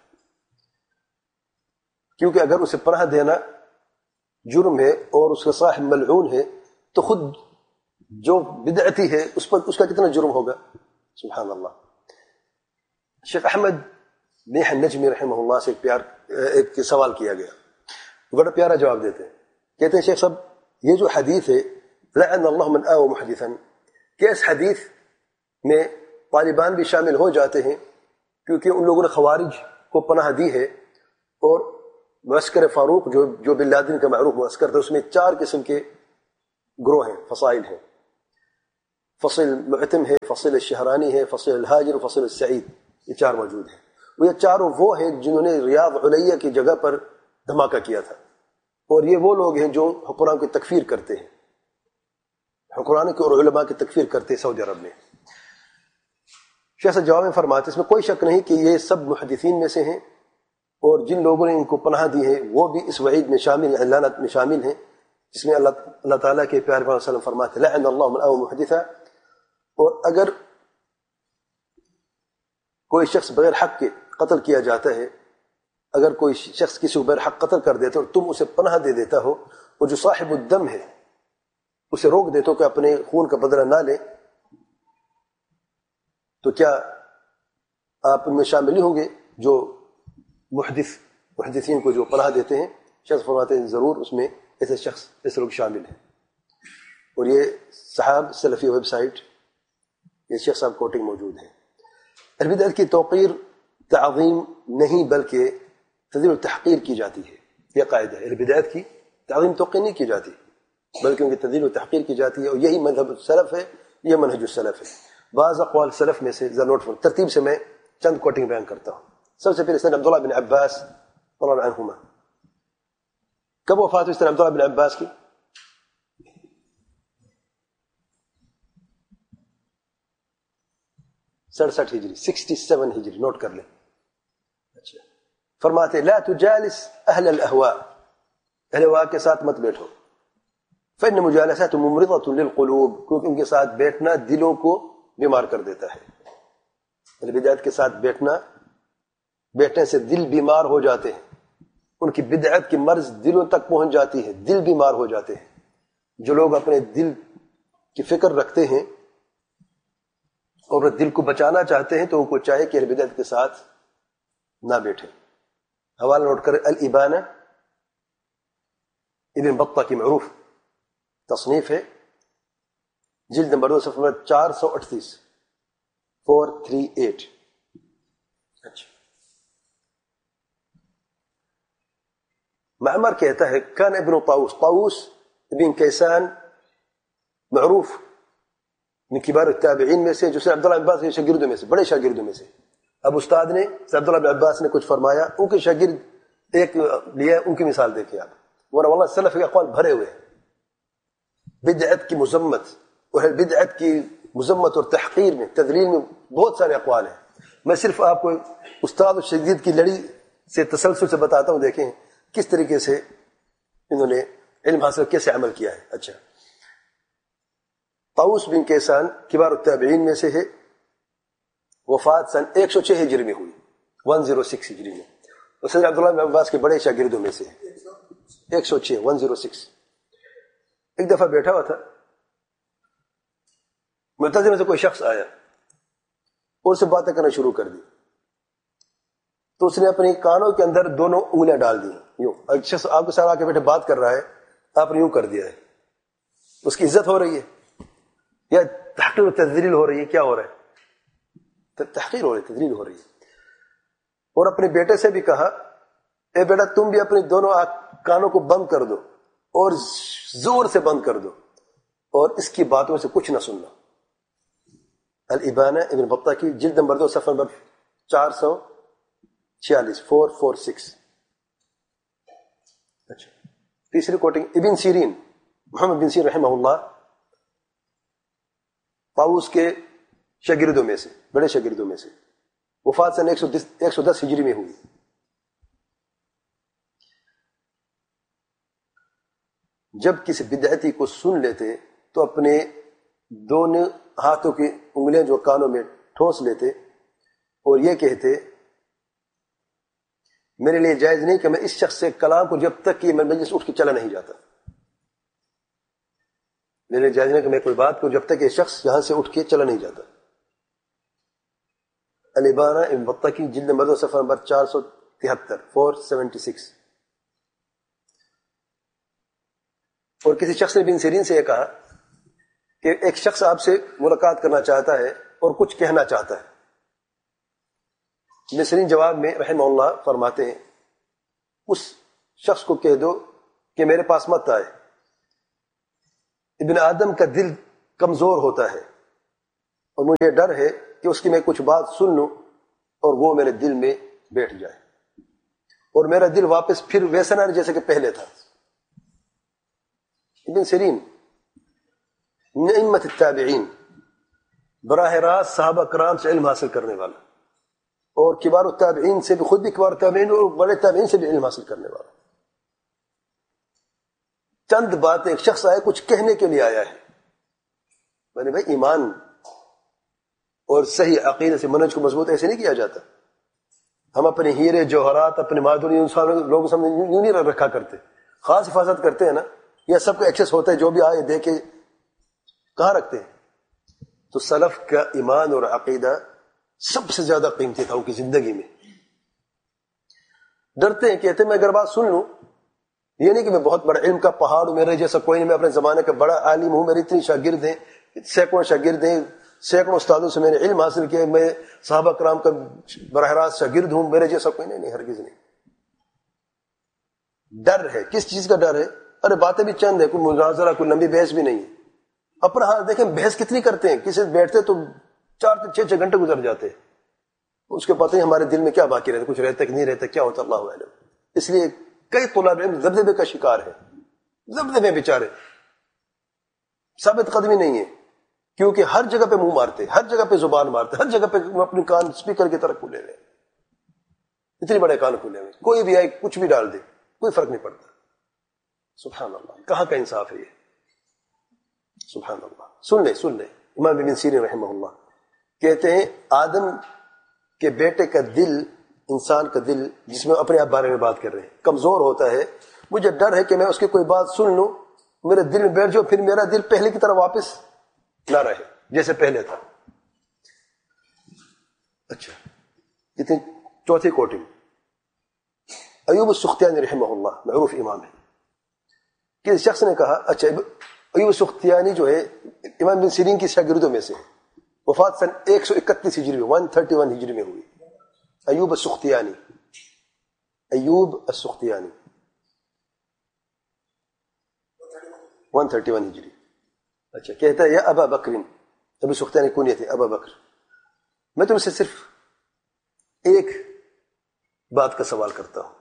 کیونکہ اگر اسے پناہ دینا جرم ہے اور اس کا صاحب ملعون ہے تو خود جو بدعتی ہے اس پر اس کا کتنا جرم ہوگا. سبحان اللہ. شیخ احمد نیح النجمی رحمہ اللہ سے ایک سوال کیا گیا، بڑا پیارا جواب دیتے ہیں. کہتے ہیں شیخ صاحب یہ جو حدیث ہے لعن اللہ من آوى محدثا، کہ اس حدیث میں طالبان بھی شامل ہو جاتے ہیں کیونکہ ان لوگوں نے خوارج کو پناہ دی ہے. اور معسکر فاروق جو بن لادن کا معروف معسکر تھا، اس میں 4 قسم کے گروہ ہیں، فصائل ہیں، فصل معتم ہے، فصل الشہرانی ہے، فصل الحاجر، فصل السعید، یہ 4 موجود ہیں. یہ چاروں وہ ہیں جنہوں نے ریاض علیہ کی جگہ پر دھماکہ کیا تھا، اور یہ وہ لوگ ہیں جو حکمران کی تکفیر کرتے ہیں، حکمران کے اور علماء کی تکفیر کرتے ہیں سعودی عرب میں. شیخ صاحب جواب میں فرماتے اس میں کوئی شک نہیں کہ یہ سب محدثین میں سے ہیں، اور جن لوگوں نے ان کو پناہ دی ہے وہ بھی اس وعید میں شامل ہیں، لعنت میں شامل ہیں، جس میں اللہ تعالیٰ کے پیارے صلی اللہ علیہ وسلم فرماتے لعن اللہ من آوى محدثا. اور اگر کوئی شخص بغیر حق کے قتل کیا جاتا ہے، اگر کوئی شخص کسی کو بغیر حق قتل کر دیتا ہے اور تم اسے پناہ دے دیتا ہو، اور جو صاحب الدم ہے اسے روک دیتا ہو کہ اپنے خون کا بدلہ نہ لے، تو کیا آپ ان میں شامل نہیں ہوں گے جو محدثین کو جو پناہ دیتے ہیں؟ شخص فرماتے ہیں ضرور اس میں ایسے لوگ شامل ہیں. اور یہ صحاب سلفی ویب سائٹ، یہ شیخ صاحب کوٹنگ موجود ہے. البدعت کی توقیر تعظیم نہیں بلکہ تذلیل و تحقیر کی جاتی ہے، یہ قاعدہ ہے. البدعت کی تعظیم توقیر نہیں کی جاتی بلکہ ان کی تذلیل و تحقیر کی جاتی ہے، اور یہی مذہب السلف ہے، یہ منہج السلف ہے. بعض اقوال سلف میں سے نوٹ فر ترتیب سے میں چند کوٹنگ بیان کرتا ہوں. سب سے پہلے سن عبداللہ بن عباس رضی اللہ عنہما. کب وفات ہوئی سن عبداللہ بن عباس کی؟ 67 ہجری، 67 ہجری، نوٹ کر لیں. اچھا، فرماتے لا تجالس اہل الاہواء، اہل اہواء کے ساتھ مت بیٹھو، فإن مجالساتهم ممرضة للقلوب، کیونکہ ان کے ساتھ بیٹھنا دلوں کو بیمار کر دیتا ہے. بدعت کے ساتھ بیٹھنے سے دل بیمار ہو جاتے ہیں، ان کی بدعت کی مرض دلوں تک پہنچ جاتی ہے، دل بیمار ہو جاتے ہیں. جو لوگ اپنے دل کی فکر رکھتے ہیں اور دل کو بچانا چاہتے ہیں تو ان کو چاہے کہ بدعت کے ساتھ نہ بیٹھیں. حوالہ نوٹ کر الابانہ، ابن بطہ کی معروف تصنیف ہے، جلد نمبر 2 صفحہ 438، 438. اچھا، معمر کہتا ہے کان ابن طاووس، طاووس ابن کیسان معروف من کبار التابعین میں سے، جو سے عبداللہ بن عباس کے شاگردوں میں سے، بڑے شاگردوں میں سے. اب استاد نے عبداللہ بن عباس نے کچھ فرمایا، ان کے شاگرد ایک لیا، ان کی مثال دیکھیں آپ. ورنہ واللہ سلف کے اقوال بھرے ہوئے ہیں بدعت کی مذمت، اور بدعت کی مذمت اور تحقیر میں، تذلیل میں بہت سارے اقوال ہیں. میں صرف آپ کو استاد و شاگرد کی لڑی سے تسلسل سے بتاتا ہوں، دیکھیں کس طریقے سے انہوں نے علم حاصل، کیسے عمل کیا ہے. اچھا، طاووس بن کیسان کبار التابعین میں سے ہے، وفات سن 106 ہجری میں ہوئی، 106 ہجری میں. اور سید عبداللہ بن عباس کے بڑے شاگردوں میں سے ہے، 106، 106. ایک دفعہ بیٹھا ہوا تھا، معتزلہ میں سے کوئی شخص آیا اور اس سے باتیں کرنا شروع کر دی، تو اس نے اپنے کانوں کے اندر دونوں انگلیاں ڈال دی. یوں ایک شخص آپ کے ساتھ آ کے بیٹھے بات کر رہا ہے، آپ نے یوں کر دیا ہے، اس کی عزت ہو رہی ہے یا تحقیر و تذلیل ہو رہی ہے؟ کیا ہو رہا ہے؟ تحقیر ہو رہی ہے، تذلیل ہو رہی ہے. اور اپنے بیٹے سے بھی کہا اے بیٹا تم بھی اپنے دونوں کانوں کو بند کر دو اور زور سے بند کر دو اور اس کی باتوں سے کچھ نہ سننا. الابانہ ابن بطہ کی جلد نمبر 2 صفحہ نمبر 446، 446. اچھا، تیسری کوٹنگ ابن سیرین، محمد بن سیرین رحمہ اللہ، طاووس کے شاگردوں میں سے، بڑے شاگردوں میں سے، وفات سن 110 ہجری میں ہوئی. جب کسی بدعتی کو سن لیتے تو اپنے دونوں ہاتھوں کی انگلیاں جو کانوں میں ٹھونس لیتے اور یہ کہتے میرے لیے جائز نہیں کہ میں اس شخص سے کلام کو جب تک کہ میں مجلس اٹھ کے چلا نہیں جاتا، میرے لیے جائز نہیں کہ میں کوئی بات کو جب تک یہ شخص یہاں سے اٹھ کے چلا نہیں جاتا. الابانہ ابن بطہ کی جلد نمبر 2 صفحہ نمبر 473، 476. اور کسی شخص نے ابن سیرین سے یہ کہا کہ ایک شخص آپ سے ملاقات کرنا چاہتا ہے اور کچھ کہنا چاہتا ہے. ابن سیرین جواب میں رحمہ اللہ فرماتے ہیں اس شخص کو کہہ دو کہ میرے پاس مت آئے، ابن آدم کا دل کمزور ہوتا ہے اور مجھے ڈر ہے کہ اس کی میں کچھ بات سن لوں اور وہ میرے دل میں بیٹھ جائے اور میرا دل واپس پھر ویسا نہ جیسے کہ پہلے تھا. ابن سیرین نعمت التابعین، براہ راست صحابہ کرام سے علم حاصل کرنے والا، اور کبار التابعین سے بھی، خود بھی کبار التابعین اور بڑے تابعین سے بھی علم حاصل کرنے والا. چند باتیں، ایک شخص آئے کچھ کہنے کے لیے آیا ہے، میں نے بھائی ایمان اور صحیح عقیدے سے منہج کو مضبوط ایسے نہیں کیا جاتا. ہم اپنے ہیرے جوہرات، اپنے معدنی لوگوں سامنے یوں نہیں رکھا کرتے، خاص حفاظت کرتے ہیں نا، یا سب کو ایکسیس ہوتا ہے، جو بھی آئے دیکھے، کہاں رکھتے ہیں؟ تو سلف کا ایمان اور عقیدہ سب سے زیادہ قیمتی تھا ان کی زندگی میں. ڈرتے ہیں، کہتے ہیں میں اگر بات سن لوں، یہ نہیں کہ میں بہت بڑا علم کا پہاڑ ہوں، میرے جیسا کوئی نہیں، میں اپنے زمانے کا بڑا عالم ہوں، میرے اتنے شاگرد ہیں، سینکڑوں شاگرد ہیں، سینکڑوں استادوں سے میں نے علم حاصل کیا، میں صحابہ کرام کا براہ راست شاگرد ہوں، میرے جیسا کوئی نہیں. ہرگز نہیں. ڈر ہے. کس چیز کا ڈر ہے؟ ارے باتیں بھی چند ہے، کوئی مناظرہ، کوئی لمبی بحث بھی نہیں ہے. اپنا حال دیکھیں، بحث کتنی کرتے ہیں، کسی سے بیٹھتے تو 4-6 گھنٹے گزر جاتے، اس کے پتہ ہی ہمارے دل میں کیا باقی رہتا، کچھ رہتا کہ نہیں رہتا، کیا ہوتا اللہ اعلم. اس لیے کئی طلاب علم ذبذبے کا شکار ہے، ذبذبے بیچارے، ثابت قدمی نہیں ہے، کیونکہ ہر جگہ پہ منہ مارتے، ہر جگہ پہ زبان مارتے، ہر جگہ پہ اپنے کان اسپیکر کی طرح کھلے ہوئے، اتنے بڑے کان کھلے ہوئے، کوئی بھی آئے کچھ بھی ڈال دے، کوئی فرق نہیں پڑتا. سبحان اللہ، کہاں کا انصاف ہے یہ؟ سبحان اللہ. سن لے امام ابن سیرین رحمہ اللہ کہتے ہیں، آدم کے بیٹے کا دل، انسان کا دل جس میں اپنے آپ بارے میں بات کر رہے ہیں، کمزور ہوتا ہے. مجھے ڈر ہے کہ میں اس کی کوئی بات سن لوں، میرے دل میں بیٹھ جاؤ، پھر میرا دل پہلے کی طرح واپس نہ رہے جیسے پہلے تھا. اچھا، اتنی چوتھی کوٹنگ. ایوب السختیانی رحمہ اللہ معروف امام ہے. کسی شخص نے کہا، اچھا ایوب السختیانی جو ہے امام بن سیرین کی شاگردوں میں سے، وفات سن 131 ہجری میں، 131 ہجری میں ہوئی. ایوب السختیانی، ایوب السختیانی 131 ہجری. اچھا، کہتا ہے یا ابا بکر، ابو سختیانی کنیت ہے ابا بکر، میں تم سے صرف ایک بات کا سوال کرتا ہوں.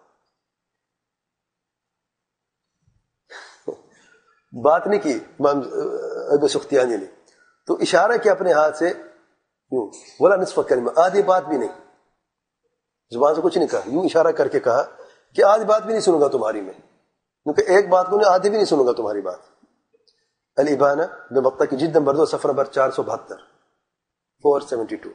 بات نہیں کی ابو سختیانی نے، تو اشارہ کیا اپنے ہاتھ سے، یوں ولا نصف کلمہ، آدھی بات بھی نہیں، زبان سے کچھ نہیں کہا، یوں اشارہ کر کے کہا کہ آدھی بات بھی نہیں سنوں گا تمہاری میں، کیونکہ ایک بات کو نہیں، آدھی بھی نہیں سنوں گا تمہاری بات. الابانہ ابن بطہ کی جلد نمبر 2 صفحہ نمبر 472 472.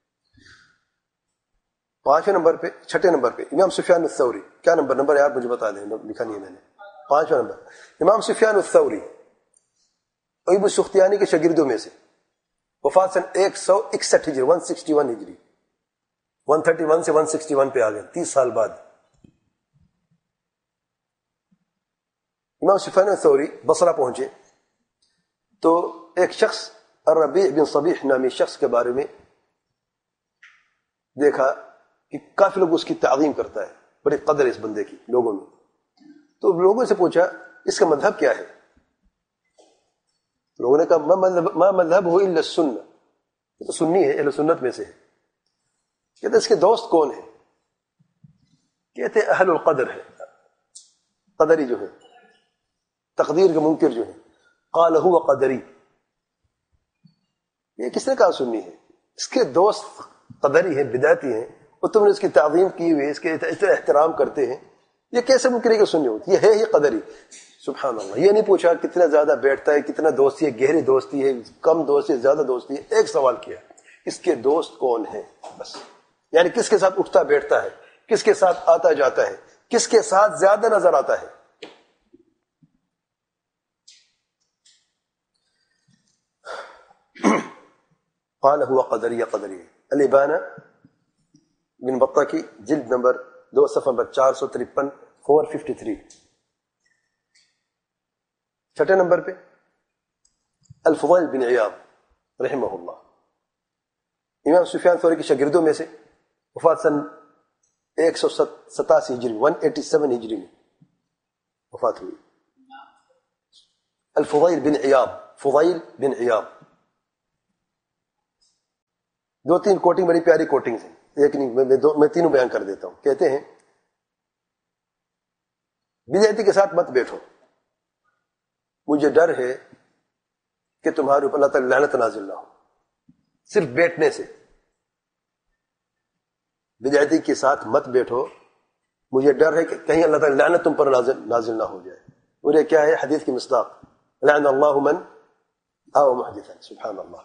5 نمبر پہ، 6 نمبر پہ امام سفیان الثوری. کیا نمبر ہے آپ مجھے بتا دیں، لکھا نہیں ہے میں نے. 5 نمبر امام سفیان الثوری ایوب السختیانی کے شاگردوں میں سے، وفات سن 161 ہجری 161 ہجری، 131 سے 161 پہ آ گئے، 30 سال بعد. امام سفیان الثوری بصرہ پہنچے تو ایک شخص الربیع بن صبیح نامی شخص کے بارے میں دیکھا کہ کافی لوگ اس کی تعظیم کرتا ہے، بڑی قدر اس بندے کی لوگوں میں. تو لوگوں سے پوچھا اس کا مذہب کیا ہے؟ لوگوں نے کہا ما مذہب ہو الا السنہ، یہ تو سنی ہے، اہل سنت میں سے ہے. کہتے اس کے دوست کون ہیں؟ کہتے اہل القدر ہے، قدری جو ہے، تقدیر کے منکر جو ہے. قال هو قدری، یہ کس نے کہا سنی ہے؟ اس کے دوست قدری ہیں، بدعتی ہیں، اور تم نے اس کی تعظیم کی ہوئی، اس کے اتنا احترام کرتے ہیں، یہ کیسے ممکن ہے کہ سنی ہوتی؟ یہ ہے ہی قدری. سبحان اللہ. یہ نہیں پوچھا کتنا زیادہ بیٹھتا ہے، کتنا دوستی ہے، گہری دوستی ہے، کم دوستی ہے، زیادہ دوستی ہے. ایک سوال کیا، اس کے دوست کون ہیں؟ بس. یعنی کس کے ساتھ اٹھتا بیٹھتا ہے، کس کے ساتھ آتا جاتا ہے، کس کے ساتھ زیادہ نظر آتا ہے. قال هو قدری، قدری. الابانہ بن بطہ کی جلد نمبر 2 صفحہ نمبر 453 453. 6 نمبر پہ الفضیل بن عیاض رحمہ اللہ، امام سفیان ثوری کے شاگردوں میں سے، وفات سن 187 ہجری 187 ہجری میں وفات ہوئی. الفضیل بن عیاض، فضیل بن عیاض، 2-3 کوٹنگ بڑی پیاری کوٹنگ ہیں، ایک نہیں میں تینوں بیان کر دیتا ہوں. کہتے ہیں بدعتی کے ساتھ مت بیٹھو، مجھے ڈر ہے کہ تمہارے اوپر اللہ تعالی لعنت نازل نہ ہو. صرف بیٹھنے سے. بدعتی کے ساتھ مت بیٹھو، مجھے ڈر ہے کہ کہیں اللہ تعالی لعنت تم پر نازل نہ ہو جائے. اور یہ کیا ہے؟ حدیث کی مصداق، لعن اللہ من آو محدثا. سبحان اللہ.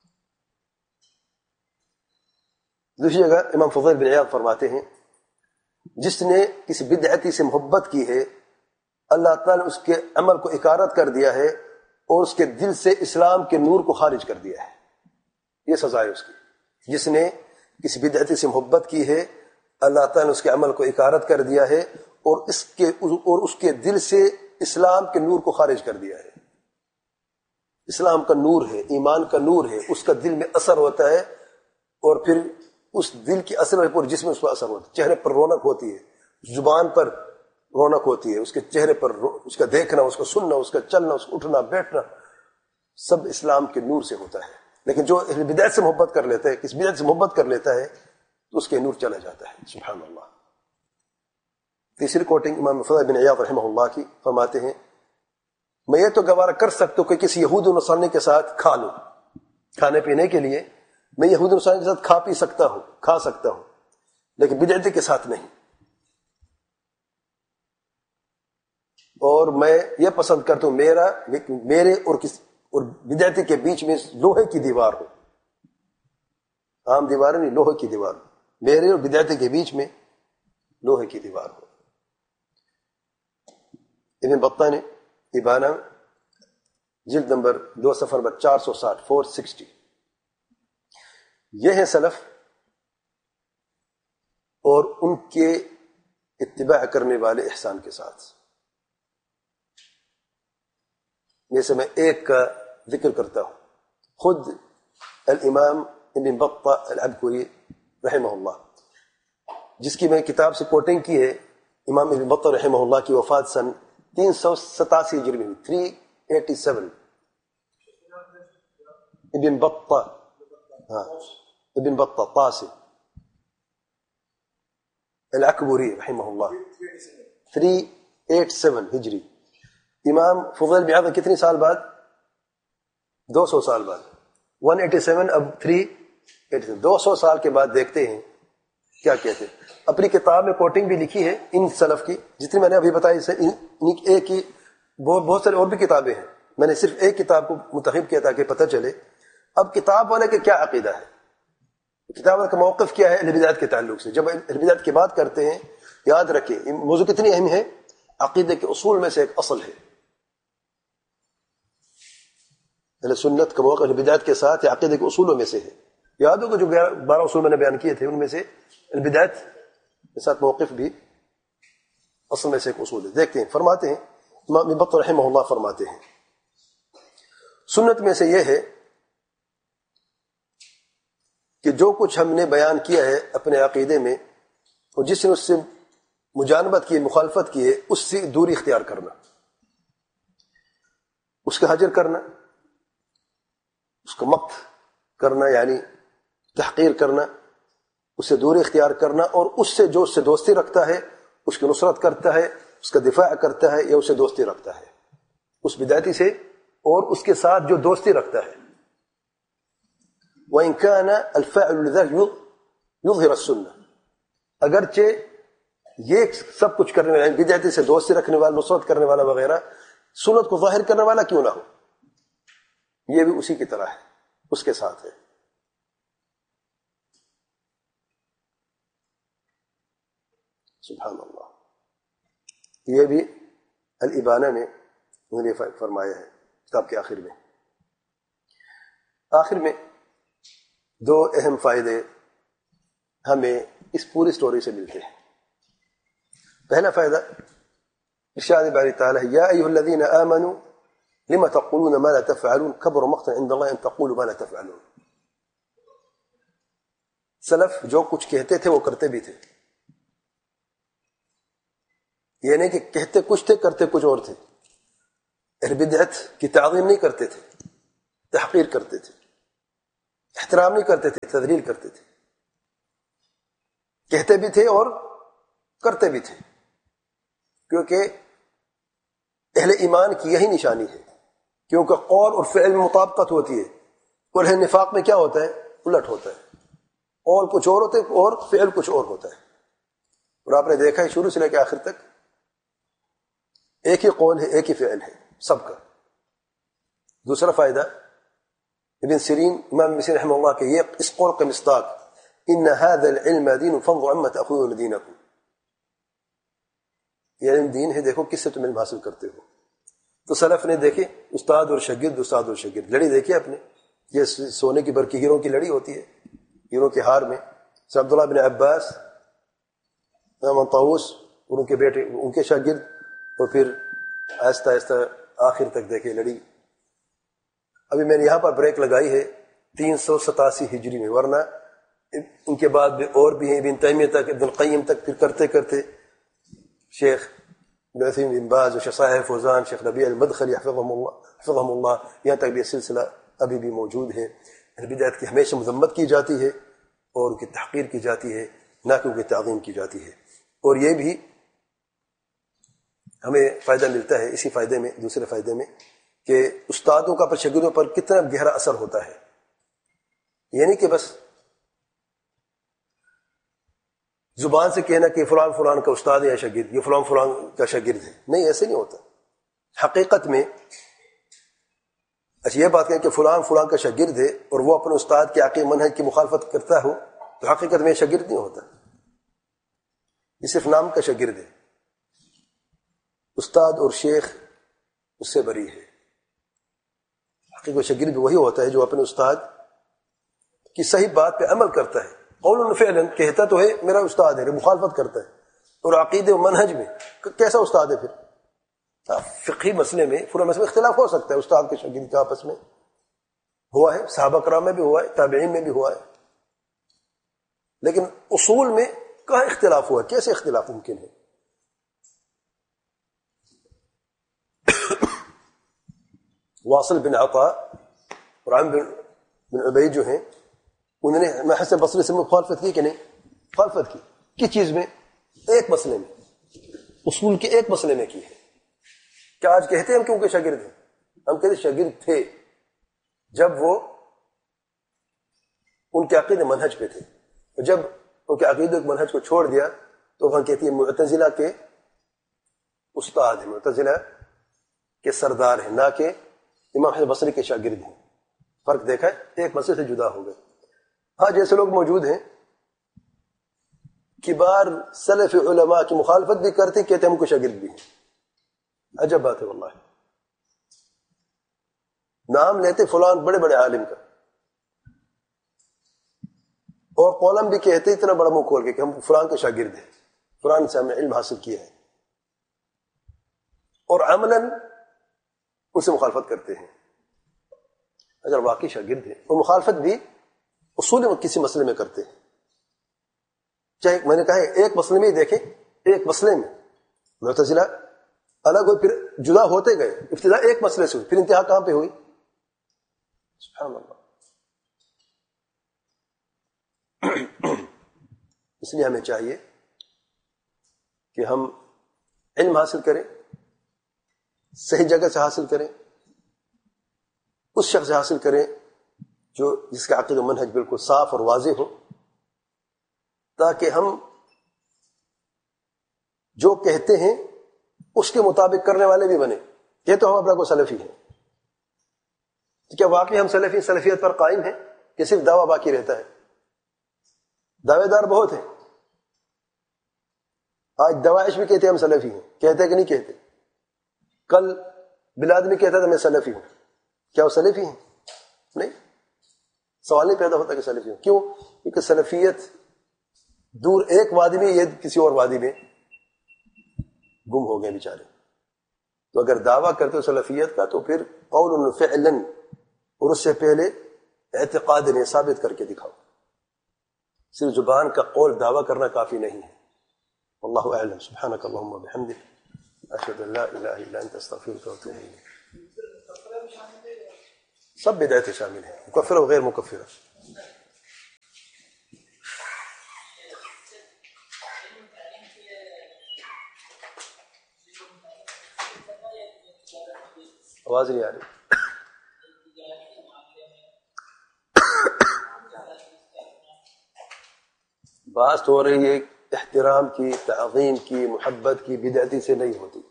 دوسری جگہ امام فضیل بن عیاض فرماتے ہیں جس نے کسی بدعتی سے محبت کی ہے اللہ تعالیٰ نے اس کے عمل کو اکارت کر دیا ہے اور اس کے دل سے اسلام کے نور کو خارج کر دیا ہے. یہ سزا ہے اس کی. جس نے کسی بدعتی سے محبت کی ہے اللہ تعالیٰ نے اس کے عمل کو اکارت کر دیا ہے اور اس کے دل سے اسلام کے نور کو خارج کر دیا ہے. اسلام کا نور ہے، ایمان کا نور ہے، اس کا دل میں اثر ہوتا ہے اور پھر اس دل کی اثر پر جسم میں اس پر اثر ہوتا ہے. چہرے پر رونق ہوتی ہے، زبان پر رونق ہوتی ہے، اس کے چہرے پر اس کا دیکھنا، اس کو سننا، اس کا چلنا، اس کو اٹھنا بیٹھنا سب اسلام کے نور سے ہوتا ہے. لیکن جو بدعت سے محبت کر لیتا ہے، کس بدعت سے محبت کر لیتا ہے تو اس کے نور چلا جاتا ہے. سبحان اللہ. تیسری کوٹنگ امام فضیل بن عیاض رحمہ اللہ کی فرماتے ہیں میں یہ تو گوارا کر سکتا ہوں کہ کسی یہود و نصرانی کے ساتھ کھا لوں، کھانے پینے کے لیے میں یہود و نصرانی کے ساتھ کھا پی سکتا ہوں، کھا سکتا ہوں، لیکن بدعتی کے ساتھ نہیں. اور میں یہ پسند کرتا ہوں میرے اور بدعتی کے بیچ میں لوہے کی دیوار ہو. عام دیوار نہیں، لوہے کی دیوار ہو. میرے اور بدعتی کے بیچ میں لوہے کی دیوار ہو. ابن بطہ نے ابانہ جلد نمبر 2 صفحہ نمبر 460 460. یہ ہیں سلف اور ان کے اتباع کرنے والے احسان کے ساتھ. جیسے میں ایک کا ذکر کرتا ہوں. خود الامام ابن بطہ العبکری رحمہ اللہ، جس کی میں کتاب سے کوٹنگ کی ہے، امام ابن بطہ رحمہ اللہ کی وفات سن 387 ہجری میں 387. ابن بطہ، ہاں ابن بطہ طاسی العکبری رحمہ اللہ 387 ہجری. امام فضیل بن عیاض کتنی سال بعد؟ 200 سال بعد. 187 اب 387، 200 سال کے بعد دیکھتے ہیں کیا کہتے ہیں. اپنی کتاب میں کوٹنگ بھی لکھی ہے ان سلف کی جتنی میں نے ابھی بتائی. ایک ہی بہت سارے اور بھی کتابیں ہیں، میں نے صرف ایک کتاب کو منتخب کیا تاکہ پتہ چلے اب کتاب والے کا کیا عقیدہ ہے، کتاب والے کا موقف کیا ہے اہل بدعت کے تعلق سے. جب اہل بدعت کی بات کرتے ہیں یاد رکھیں موضوع کتنی اہم ہے، عقیدے کے اصول میں سے ایک اصل ہے. اہل سنت کا موقف اہل بدعت کے ساتھ عقیدے کے اصولوں میں سے ہے. یاد ہوگا جو 12 اصول میں نے بیان کیے تھے ان میں سے اہل بدعت کے ساتھ موقف بھی اصل میں سے ایک اصول ہے. دیکھتے ہیں فرماتے ہیں امام ابن بطہ رحمہ اللہ فرماتے ہیں سنت میں سے یہ ہے کہ جو کچھ ہم نے بیان کیا ہے اپنے عقیدے میں اور جس نے اس سے مجانبت کی، مخالفت کی ہے، اس سے دوری اختیار کرنا، اس کا حجر کرنا، اس کا مقت کرنا یعنی تحقیر کرنا، اس سے دوری اختیار کرنا، اور اس سے جو اس سے دوستی رکھتا ہے اس کی نصرت کرتا ہے، اس کا دفاع کرتا ہے یا اسے دوستی رکھتا ہے اس بدعتی سے اور اس کے ساتھ جو دوستی رکھتا ہے. وَإِنْ كَانَ الْفَاعِلُ لِذَلِكَ يُظْهِرَ السُّنَّةَ، اگرچہ یہ سب کچھ کرنے والا بدعتی سے دوستی رکھنے والا، نصرت کرنے والا وغیرہ سنت کو ظاہر کرنے والا کیوں نہ ہو، یہ بھی اسی کی طرح ہے، اس کے ساتھ ہے. سبحان اللہ. یہ بھی الابانہ نے انہوں نے فرمایا ہے کتاب کے آخر میں. آخر میں 2 اہم فائدے ہمیں اس پوری سٹوری سے ملتے ہیں. پہلا فائدہ ارشاد باری تعالی یا ایھا الذین آمنوا لما تقولون ما لا تفعلون کبر مقتا عند اللہ ان تقولوا ما لا تفعلون. سلف جو کچھ کہتے تھے وہ کرتے بھی تھے، یہ نہیں کہ کہتے کچھ تھے کرتے کچھ اور تھے. اہل بدعت کی تعظیم نہیں کرتے تھے، تحقیر کرتے تھے، احترام نہیں کرتے تھے، تذلیل کرتے تھے، کہتے بھی تھے اور کرتے بھی تھے، کیونکہ اہل ایمان کی یہی نشانی ہے، کیونکہ قول اور فعل میں مطابقت ہوتی ہے، اور اہل نفاق میں کیا ہوتا ہے؟ الٹ ہوتا ہے، قول کچھ اور ہوتا ہے اور فعل کچھ اور ہوتا ہے۔ اور آپ نے دیکھا ہے شروع سے لے کے آخر تک ایک ہی قول ہے، ایک ہی فعل ہے سب کا۔ دوسرا فائدہ، ابن سیرین، امام ابن سیرین رحمہ اللہ کے یہ اس قول کا مصداق، ان هذا العلم دین فانظروا عما تاخذون دینکم، یہ علم دین ہے، دیکھو کس سے تم علم حاصل کرتے ہو۔ تو سلف نے دیکھے استاد اور شاگرد، استاد اور شاگرد، لڑی دیکھی آپ نے، یہ سونے کی برکی ہیروں کی لڑی ہوتی ہے، ہیروں کے ہار میں سے عبداللہ بن عباس، امام طاووس اور ان کے بیٹے، ان کے شاگرد، اور پھر آہستہ آہستہ آخر تک دیکھے لڑی۔ ابھی میں نے یہاں پر بریک لگائی ہے 387 ہجری میں، ورنہ ان کے بعد بھی اور بھی ہیں، ابن تیمیہ تک، ابن القیم تک، پھر کرتے کرتے شیخ ابن عثیمین بن باز، شیخ صالح فوزان، شیخ ربیع المدخلی حفظهم اللہ، یہاں تک بھی یہ سلسلہ ابھی بھی موجود ہے۔ بدعت کی ہمیشہ مذمت کی جاتی ہے اور ان کی تحقیر کی جاتی ہے، نہ کہ ان کی تعظیم کی جاتی ہے۔ اور یہ بھی ہمیں فائدہ ملتا ہے اسی فائدے میں، دوسرے فائدے میں، کہ استادوں کا پر شاگردوں پر کتنا گہرا اثر ہوتا ہے۔ یعنی کہ بس زبان سے کہنا کہ فلان فلان کا استاد ہے یا شاگرد، یہ فلان فلان کا شاگرد ہے، نہیں، ایسے نہیں ہوتا۔ حقیقت میں اچھا یہ بات کہیں کہ فلان فلان کا شاگرد ہے اور وہ اپنے استاد کے عقیدہ منہج کی مخالفت کرتا ہو، تو حقیقت میں شاگرد نہیں ہوتا، یہ صرف نام کا شاگرد ہے۔ استاد اور شیخ اس سے بری ہے۔ حقیقت شاگرد بھی وہی ہوتا ہے جو اپنے استاد کی صحیح بات پہ عمل کرتا ہے، قول و فعلا کہتا تو ہے میرا استاد ہے، مخالفت کرتا ہے، اور عقیدے و منہج میں کیسا استاد ہے پھر؟ فقہی مسئلے میں، فروع مسئلے میں اختلاف ہو سکتا ہے استاد کے شاگرد کے آپس میں، ہوا ہے، صحابہ کرام میں بھی ہوا ہے، تابعین میں بھی ہوا ہے، لیکن اصول میں کہاں اختلاف ہوا؟ کیسے اختلاف ممکن ہے؟ واصل بن عطا اور عمرو بن عبید جو ہیں، انہوں نے حسن بصری سے مخالفت کی کہ نہیں؟ مخالفت کی، کس چیز میں؟ ایک مسئلے میں، اصول کے ایک مسئلے میں کی ہے۔ کیا آج کہتے ہیں ہم کہ ان کے شاگرد ہیں؟ ہم کہتے شاگرد تھے جب وہ ان کے عقیدے منہج پہ تھے، اور جب ان کے عقیدے منہج کو چھوڑ دیا تو ہم کہتے ہیں معتزلہ کے استاد ہیں، معتزلہ کے سردار ہیں، نہ کہ امام حسن بصری کے شاگرد ہیں۔ فرق دیکھا ہے، ایک مسئلے سے جدا ہو گئے۔ ہاں جیسے لوگ موجود ہیں کبار سلف علماء کی مخالفت بھی کرتے، کہتے ہم کو شاگرد بھی ہیں، عجب بات ہے واللہ۔ نام لیتے فلان بڑے بڑے عالم کا، اور قولم بھی کہتے اتنا بڑا منہ کھول کے کہ ہم فلان کے شاگرد ہیں، فلان سے ہم نے علم حاصل کیا ہے، اور عملاً ان سے مخالفت کرتے ہیں اگر واقعی شاگرد ہیں، اور مخالفت بھی اصول کسی مسئلے میں کرتے ہیں۔ چاہے میں نے کہا ہے ایک مسئلے میں ہی دیکھیں، ایک مسئلے میں معتزلہ الگ ہوئی، پھر جدا ہوتے گئے، ابتدا ایک مسئلے سے ہوئی، پھر انتہا کہاں پہ ہوئی؟ سبحان اللہ۔ اس لیے ہمیں چاہیے کہ ہم علم حاصل کریں، صحیح جگہ سے حاصل کریں، اس شخص سے حاصل کریں جو جس کا عقیدہ و منہج بالکل صاف اور واضح ہو، تاکہ ہم جو کہتے ہیں اس کے مطابق کرنے والے بھی بنے۔ یہ تو ہم اپنا کو سلفی ہیں، تو کیا واقعی ہم سلفیت پر قائم ہیں کہ صرف دعویٰ باقی رہتا ہے؟ دعوے دار بہت ہیں، آج دوائش بھی کہتے ہیں ہم سلفی ہیں، کہتے کہ نہیں کہتے؟ کل بلاد میں کہتا تھا میں سلفی ہوں، کیا وہ سلفی ہیں؟ نہیں، سوال نہیں پیدا ہوتا کہ سلفی ہوں۔ کیوں؟ کیونکہ سلفیت دور ایک وادی میں، یہ کسی اور وادی میں گم ہو گئے بیچارے۔ تو اگر دعویٰ کرتے ہو سلفیت کا تو پھر قول فعلا، اور اس سے پہلے اعتقاد نے ثابت کر کے دکھاؤ، صرف زبان کا قول دعویٰ کرنا کافی نہیں ہے۔ واللہ اعلم، سبحانک اللہم وبحمدک، اشہد ان لا الہ الا انت، استغفرک واتوب الیک۔ سب بدعتیں شامل ہیں، مکفرہ و غیر مکفرہ. آواز نہیں آ رہی. بات ہو رہی ہے احترام کی، تعظیم کی، محبت کی، بدعتی سے نہیں ہوتی.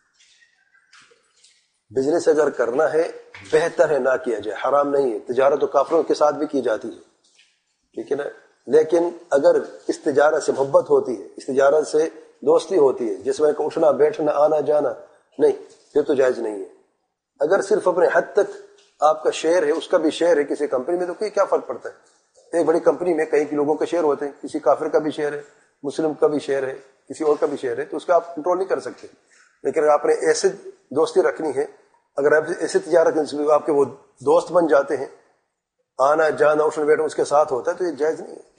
بزنس اگر کرنا ہے بہتر ہے نہ کیا جائے، حرام نہیں ہے. تجارت و کافروں کے ساتھ بھی کی جاتی ہے، ٹھیک ہے نا. لیکن اگر اس تجارت سے محبت ہوتی ہے، اس تجارت سے دوستی ہوتی ہے، جس میں اٹھنا بیٹھنا آنا جانا نہیں، پھر تو جائز نہیں ہے. اگر صرف اپنے حد تک آپ کا شیئر ہے، اس کا بھی شیئر ہے کسی کمپنی میں، تو کوئی کیا فرق پڑتا ہے. ایک بڑی کمپنی میں کئی لوگوں کے شیئر ہوتے ہیں، کسی کافر کا بھی شیئر ہے، مسلم کا بھی شیئر ہے، کسی اور کا بھی شیئر ہے، تو اس کا آپ کنٹرول نہیں کر سکتے. لیکن اگر آپ نے ایسے دوستی رکھنی ہے، اگر آپ ایسے تجارت آپ کے وہ دوست بن جاتے ہیں، آنا جانا اٹھنا بیٹھنا اس کے ساتھ ہوتا ہے، تو یہ جائز نہیں ہے.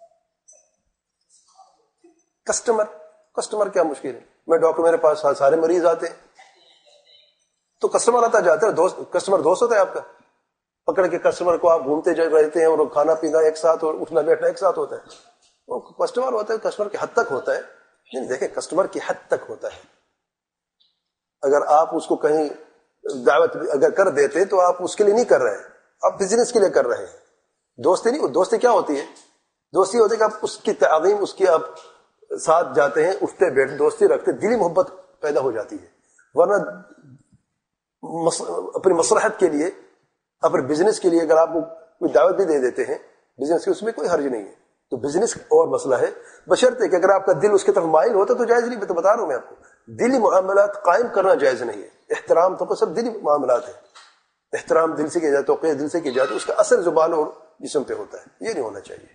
کسٹمر کیا مشکل ہے. میں ڈاکٹر، میرے پاس سارے مریض آتے ہیں، تو کسٹمر آتا جاتا ہے. کسٹمر دوست ہوتا ہے آپ کا. پکڑ کے کسٹمر کو آپ گھومتے رہتے ہیں، اور کھانا پینا ایک ساتھ اور اٹھنا بیٹھنا ایک ساتھ ہوتا ہے. وہ کسٹمر ہوتا ہے، کسٹمر کی حد تک ہوتا ہے. نہیں، دیکھیں کسٹمر کی حد تک ہوتا ہے. اگر آپ اس کو کہیں دعوت اگر کر دیتے تو آپ اس کے لیے نہیں کر رہے ہیں، آپ بزنس کے لیے کر رہے ہیں. دوستی نہیں. دوستی کیا ہوتی ہے؟ دوستی ہوتی ہے کہ آپ اس کی تعظیم، اس کی آپ ساتھ جاتے ہیں، اٹھتے بیٹھتے دوستی رکھتے، دلی محبت پیدا ہو جاتی ہے. ورنہ اپنی مصلحت کے لیے، اپنے بزنس کے لیے اگر آپ کو کوئی دعوت بھی دے دیتے ہیں بزنس کی، اس میں کوئی حرج نہیں ہے. تو بزنس اور مسئلہ ہے، بشرطے کہ اگر آپ کا دل اس کی طرف مائل ہوتا تو جائز نہیں. میں تو بتا رہا ہوں، میں آپ کو دلی معاملات قائم کرنا جائز نہیں ہے. احترام تو سب دلی معاملات ہیں. احترام دل سے کیا جاتا ہے، توقیر دل سے کی جاتی ہے، اس کا اثر زبان اور جسم پہ ہوتا ہے. یہ نہیں ہونا چاہیے.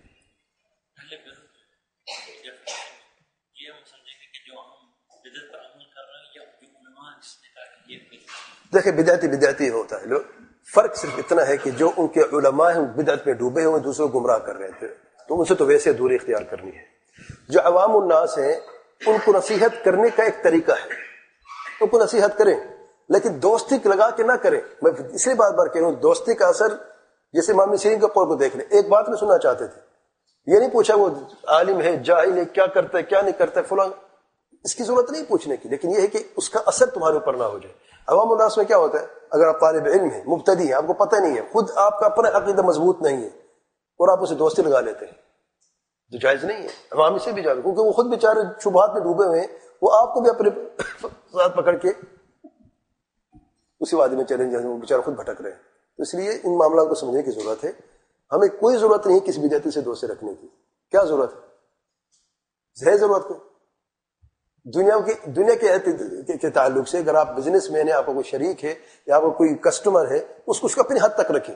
دیکھیں بدعتی ہوتا ہے. فرق صرف اتنا ہے کہ جو ان کے علماء ہیں بدعت میں ڈوبے ہوئے، دوسروں کو گمراہ کر رہے تھے، تو ان سے تو ویسے دوری اختیار کرنی ہے. جو عوام الناس ہیں ان کو نصیحت کرنے کا ایک طریقہ ہے، ان کو نصیحت کریں، لیکن دوستی لگا کے نہ کریں. میں اس لیے بار بار کہہ رہا ہوں، دوستی کا اثر جیسے امام سیرین کے قول کو دیکھ لیں. ایک بات نہیں سننا چاہتے تھے، یہ نہیں پوچھا وہ عالم ہے جاہل ہے، کیا کرتا ہے کیا نہیں کرتا ہے فلاں، اس کی ضرورت نہیں پوچھنے کی. لیکن یہ ہے کہ اس کا اثر تمہارے اوپر نہ ہو جائے. عوام الناس میں کیا ہوتا ہے، اگر آپ طالب علم ہیں، مبتدی ہیں، آپ کو پتہ نہیں ہے، خود آپ کا اپنا عقیدہ مضبوط نہیں ہے، اور آپ اسے دوستی لگا لیتے ہیں، تو جائز نہیں ہے. عوامی سے بھی جائز، کیونکہ وہ خود بیچارے شبہات میں ڈوبے ہوئے ہیں، وہ آپ کو بھی اپنے ساتھ پکڑ کے اسی وادی میں چلیں جائیں، وہ بیچارے خود بھٹک رہے ہیں. تو اس لیے ان معاملات کو سمجھنے کی ضرورت ہے. ہمیں کوئی ضرورت نہیں کسی بدعتی سے دوستی رکھنے کی. کیا ضرورت ہے ضرورت کو دنیا کے تعلق سے. اگر آپ بزنس مین ہیں، آپ کا کوئی شریک ہے یا آپ کا کوئی کسٹمر ہے، اس کو اپنی حد تک رکھیں.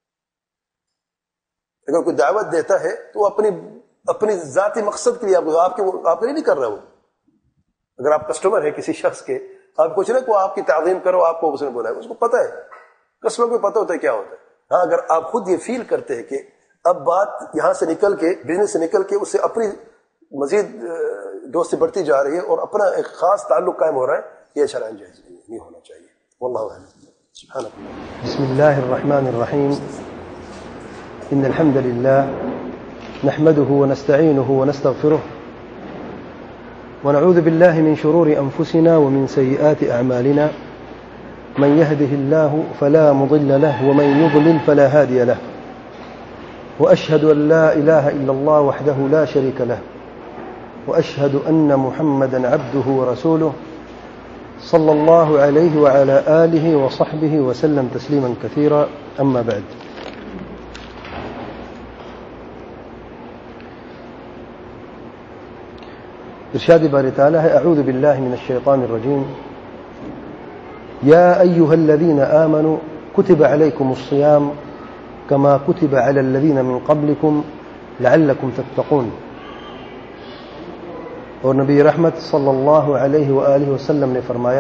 اگر کوئی دعوت دیتا ہے تو اپنی ذاتی مقصد کے لیے آپ کے لیے نہیں کر رہا. وہ اگر آپ کسٹمر ہے کسی شخص کے، آپ کچھ نہ کو آپ کی تعظیم کرو، آپ کو اس نے بولا ہے، اس کو پتا ہے، کسٹمر کو پتا ہوتا ہے کیا ہوتا ہے. ہاں، اگر آپ خود یہ فیل کرتے ہیں کہ اب بات یہاں سے نکل کے، بزنس سے نکل کے اس سے اپنی مزید دوستی بڑھتی جا رہی ہے اور اپنا ایک خاص تعلق قائم ہو رہا ہے، یہ شرعاً جائز نہیں ہونا چاہیے. واللہ اعلم. سبحانك. بسم الله الرحمن الرحيم. إن الحمد لله نحمده ونستعينه ونستغفره ونعوذ بالله من شرور أنفسنا ومن سيئات أعمالنا. من يهده الله فلا مضل له ومن يضلل فلا هادي له. وأشهد أن لا إله إلا الله وحده لا شريك له، وأشهد أن محمدا عبده ورسوله صلى الله عليه وعلى آله وصحبه وسلم تسليما كثيرا. أما بعد، إرشاد باري تعالى: أعوذ بالله من الشيطان الرجيم. يا أيها الذين آمنوا كتب عليكم الصيام كما كتب على الذين من قبلكم لعلكم تتقون. اور نبی رحمت صلی اللہ علیہ وآلہ وسلم نے فرمایا: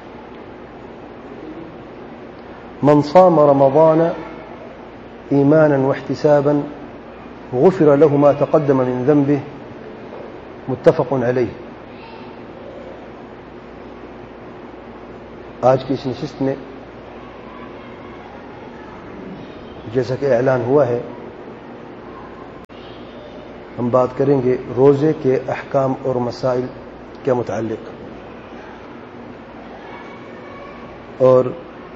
من صام رمضان ایمانا واحتسابا غفر له ما تقدم من ذنبه. متفق علیہ. آج کی اس نشست میں جیسا کہ اعلان ہوا ہے ہم بات کریں گے روزے کے احکام اور مسائل کے متعلق، اور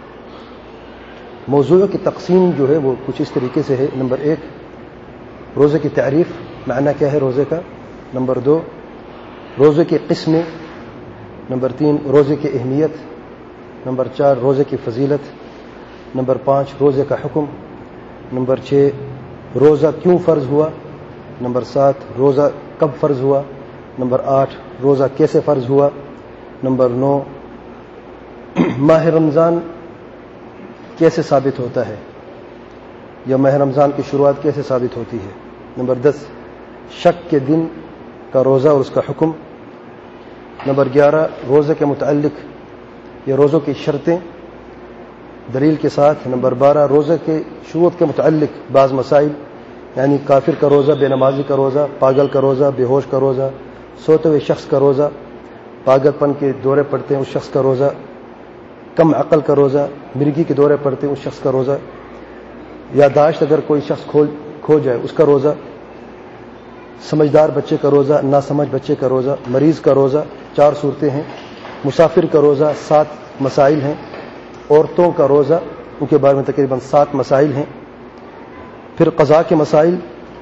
موضوع کی تقسیم جو ہے وہ کچھ اس طریقے سے ہے۔ نمبر 1 روزے کی تعریف، معنی کیا ہے روزے کا۔ نمبر 2 روزے کی قسمیں۔ نمبر 3 روزے کی اہمیت۔ نمبر 4 روزے کی فضیلت۔ نمبر 5 روزے کا حکم۔ نمبر 6 روزہ کیوں فرض ہوا۔ نمبر 7 روزہ کب فرض ہوا۔ نمبر 8 روزہ کیسے فرض ہوا۔ نمبر 9 ماہ رمضان کیسے ثابت ہوتا ہے، یا ماہ رمضان کی شروعات کیسے ثابت ہوتی ہے۔ نمبر 10 شک کے دن کا روزہ اور اس کا حکم۔ نمبر 11 روزے کے متعلق یا روزوں کی شرطیں دلیل کے ساتھ۔ نمبر 12 روزے کے شروط کے متعلق بعض مسائل، یعنی کافر کا روزہ، بے نمازی کا روزہ، پاگل کا روزہ، بے ہوش کا روزہ، سوتے ہوئے شخص کا روزہ، پاگل پن کے دورے پڑتے ہیں اس شخص کا روزہ، کم عقل کا روزہ، مرگی کے دورے پڑتے ہیں اس شخص کا روزہ، یادداشت اگر کوئی شخص کھو جائے اس کا روزہ، سمجھدار بچے کا روزہ، ناسمجھ بچے کا روزہ، مریض کا روزہ، 4 صورتیں ہیں، مسافر کا روزہ 7 مسائل ہیں، عورتوں کا روزہ ان کے بارے میں تقریباً 7 مسائل ہیں، پھر قضاء کے مسائل۔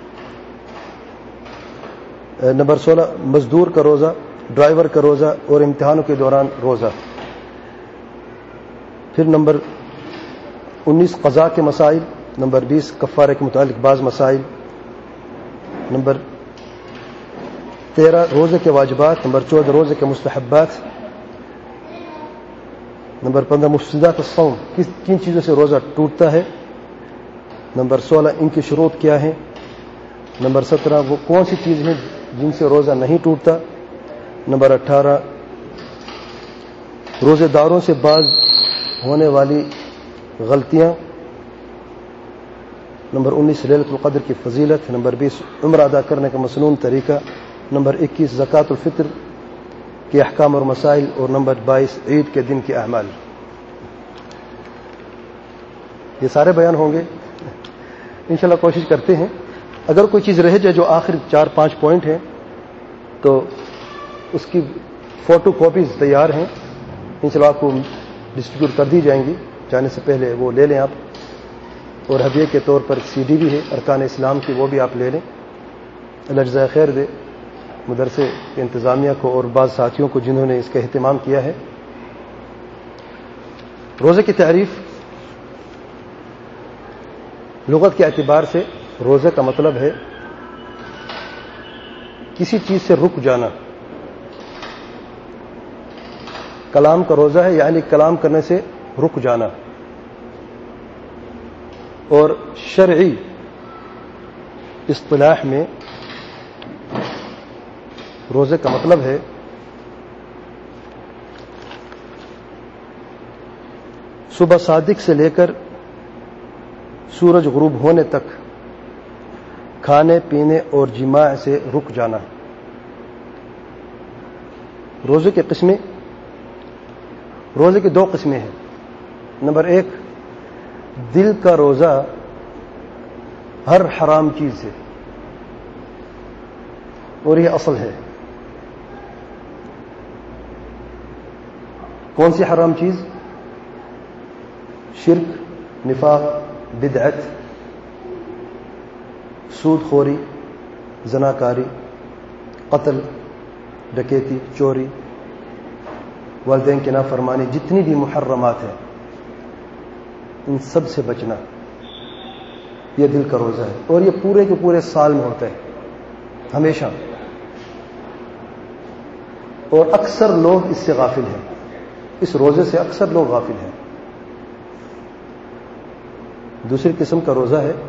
نمبر 16 مزدور کا روزہ، ڈرائیور کا روزہ اور امتحانوں کے دوران روزہ۔ پھر نمبر 19 قضاء کے مسائل۔ نمبر 20 کفارے کے متعلق بعض مسائل۔ نمبر 13 روزے کے واجبات۔ نمبر 14 روزے کے مستحبات۔ نمبر 15 مفسدات الصوم، کن چیزوں سے روزہ ٹوٹتا ہے۔ نمبر 16 ان کی شروط کیا ہیں۔ نمبر 17 وہ کون سی چیز ہیں جن سے روزہ نہیں ٹوٹتا۔ نمبر 18 روزے داروں سے بعض ہونے والی غلطیاں۔ نمبر 19 لیلۃ القدر کی فضیلت۔ نمبر 20 عمرہ ادا کرنے کا مسنون طریقہ۔ نمبر 21 زکوٰۃ الفطر کے احکام اور مسائل، اور نمبر 22 عید کے دن کے اعمال۔ یہ سارے بیان ہوں گے انشاءاللہ، کوشش کرتے ہیں اگر کوئی چیز رہ جائے جو آخر 4-5 پوائنٹ ہیں تو اس کی فوٹو کاپیز تیار ہیں، انشاءاللہ آپ کو ڈسٹریبیوٹ کر دی جائیں گی، جانے سے پہلے وہ لے لیں آپ، اور ہدیے کے طور پر CD بھی ہے ارکان اسلام کی، وہ بھی آپ لے لیں۔ اللہ جزائے خیر دے مدرسے کے انتظامیہ کو اور بعض ساتھیوں کو جنہوں نے اس کا اہتمام کیا ہے۔ روزے کی تعریف لغت کے اعتبار سے روزے کا مطلب ہے کسی چیز سے رک جانا۔ کلام کا روزہ ہے یعنی کلام کرنے سے رک جانا، اور شرعی اصطلاح میں روزے کا مطلب ہے صبح صادق سے لے کر سورج غروب ہونے تک کھانے پینے اور جماع سے رک جانا۔ روزے کی قسمیں، روزے کی 2 قسمیں ہیں۔ نمبر 1 دل کا روزہ ہر حرام چیز سے، اور یہ اصل ہے۔ کون سی حرام چیز؟ شرک، نفاق، بدعت، سود خوری، زناکاری، قتل، ڈکیتی، چوری، والدین کی نافرمانی، جتنی بھی محرمات ہیں ان سب سے بچنا، یہ دل کا روزہ ہے، اور یہ پورے کے پورے سال میں ہوتا ہے، ہمیشہ، اور اکثر لوگ اس سے غافل ہیں، اس روزے سے اکثر لوگ غافل ہیں۔ دوسری قسم کا روزہ ہے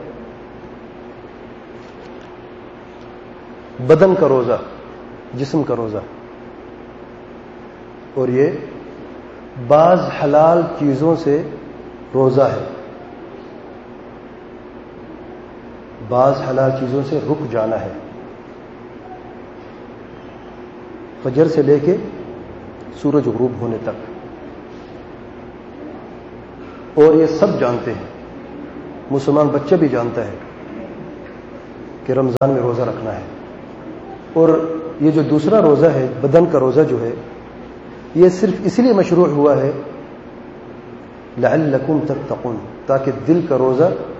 بدن کا روزہ، جسم کا روزہ، اور یہ بعض حلال چیزوں سے روزہ ہے، بعض حلال چیزوں سے رک جانا ہے، فجر سے لے کے سورج غروب ہونے تک، اور یہ سب جانتے ہیں مسلمان بچہ بھی جانتا ہے کہ رمضان میں روزہ رکھنا ہے. اور یہ جو دوسرا روزہ ہے بدن کا روزہ جو ہے یہ صرف اس لیے مشروع ہوا ہے لعلکم تتقون، تاکہ دل کا روزہ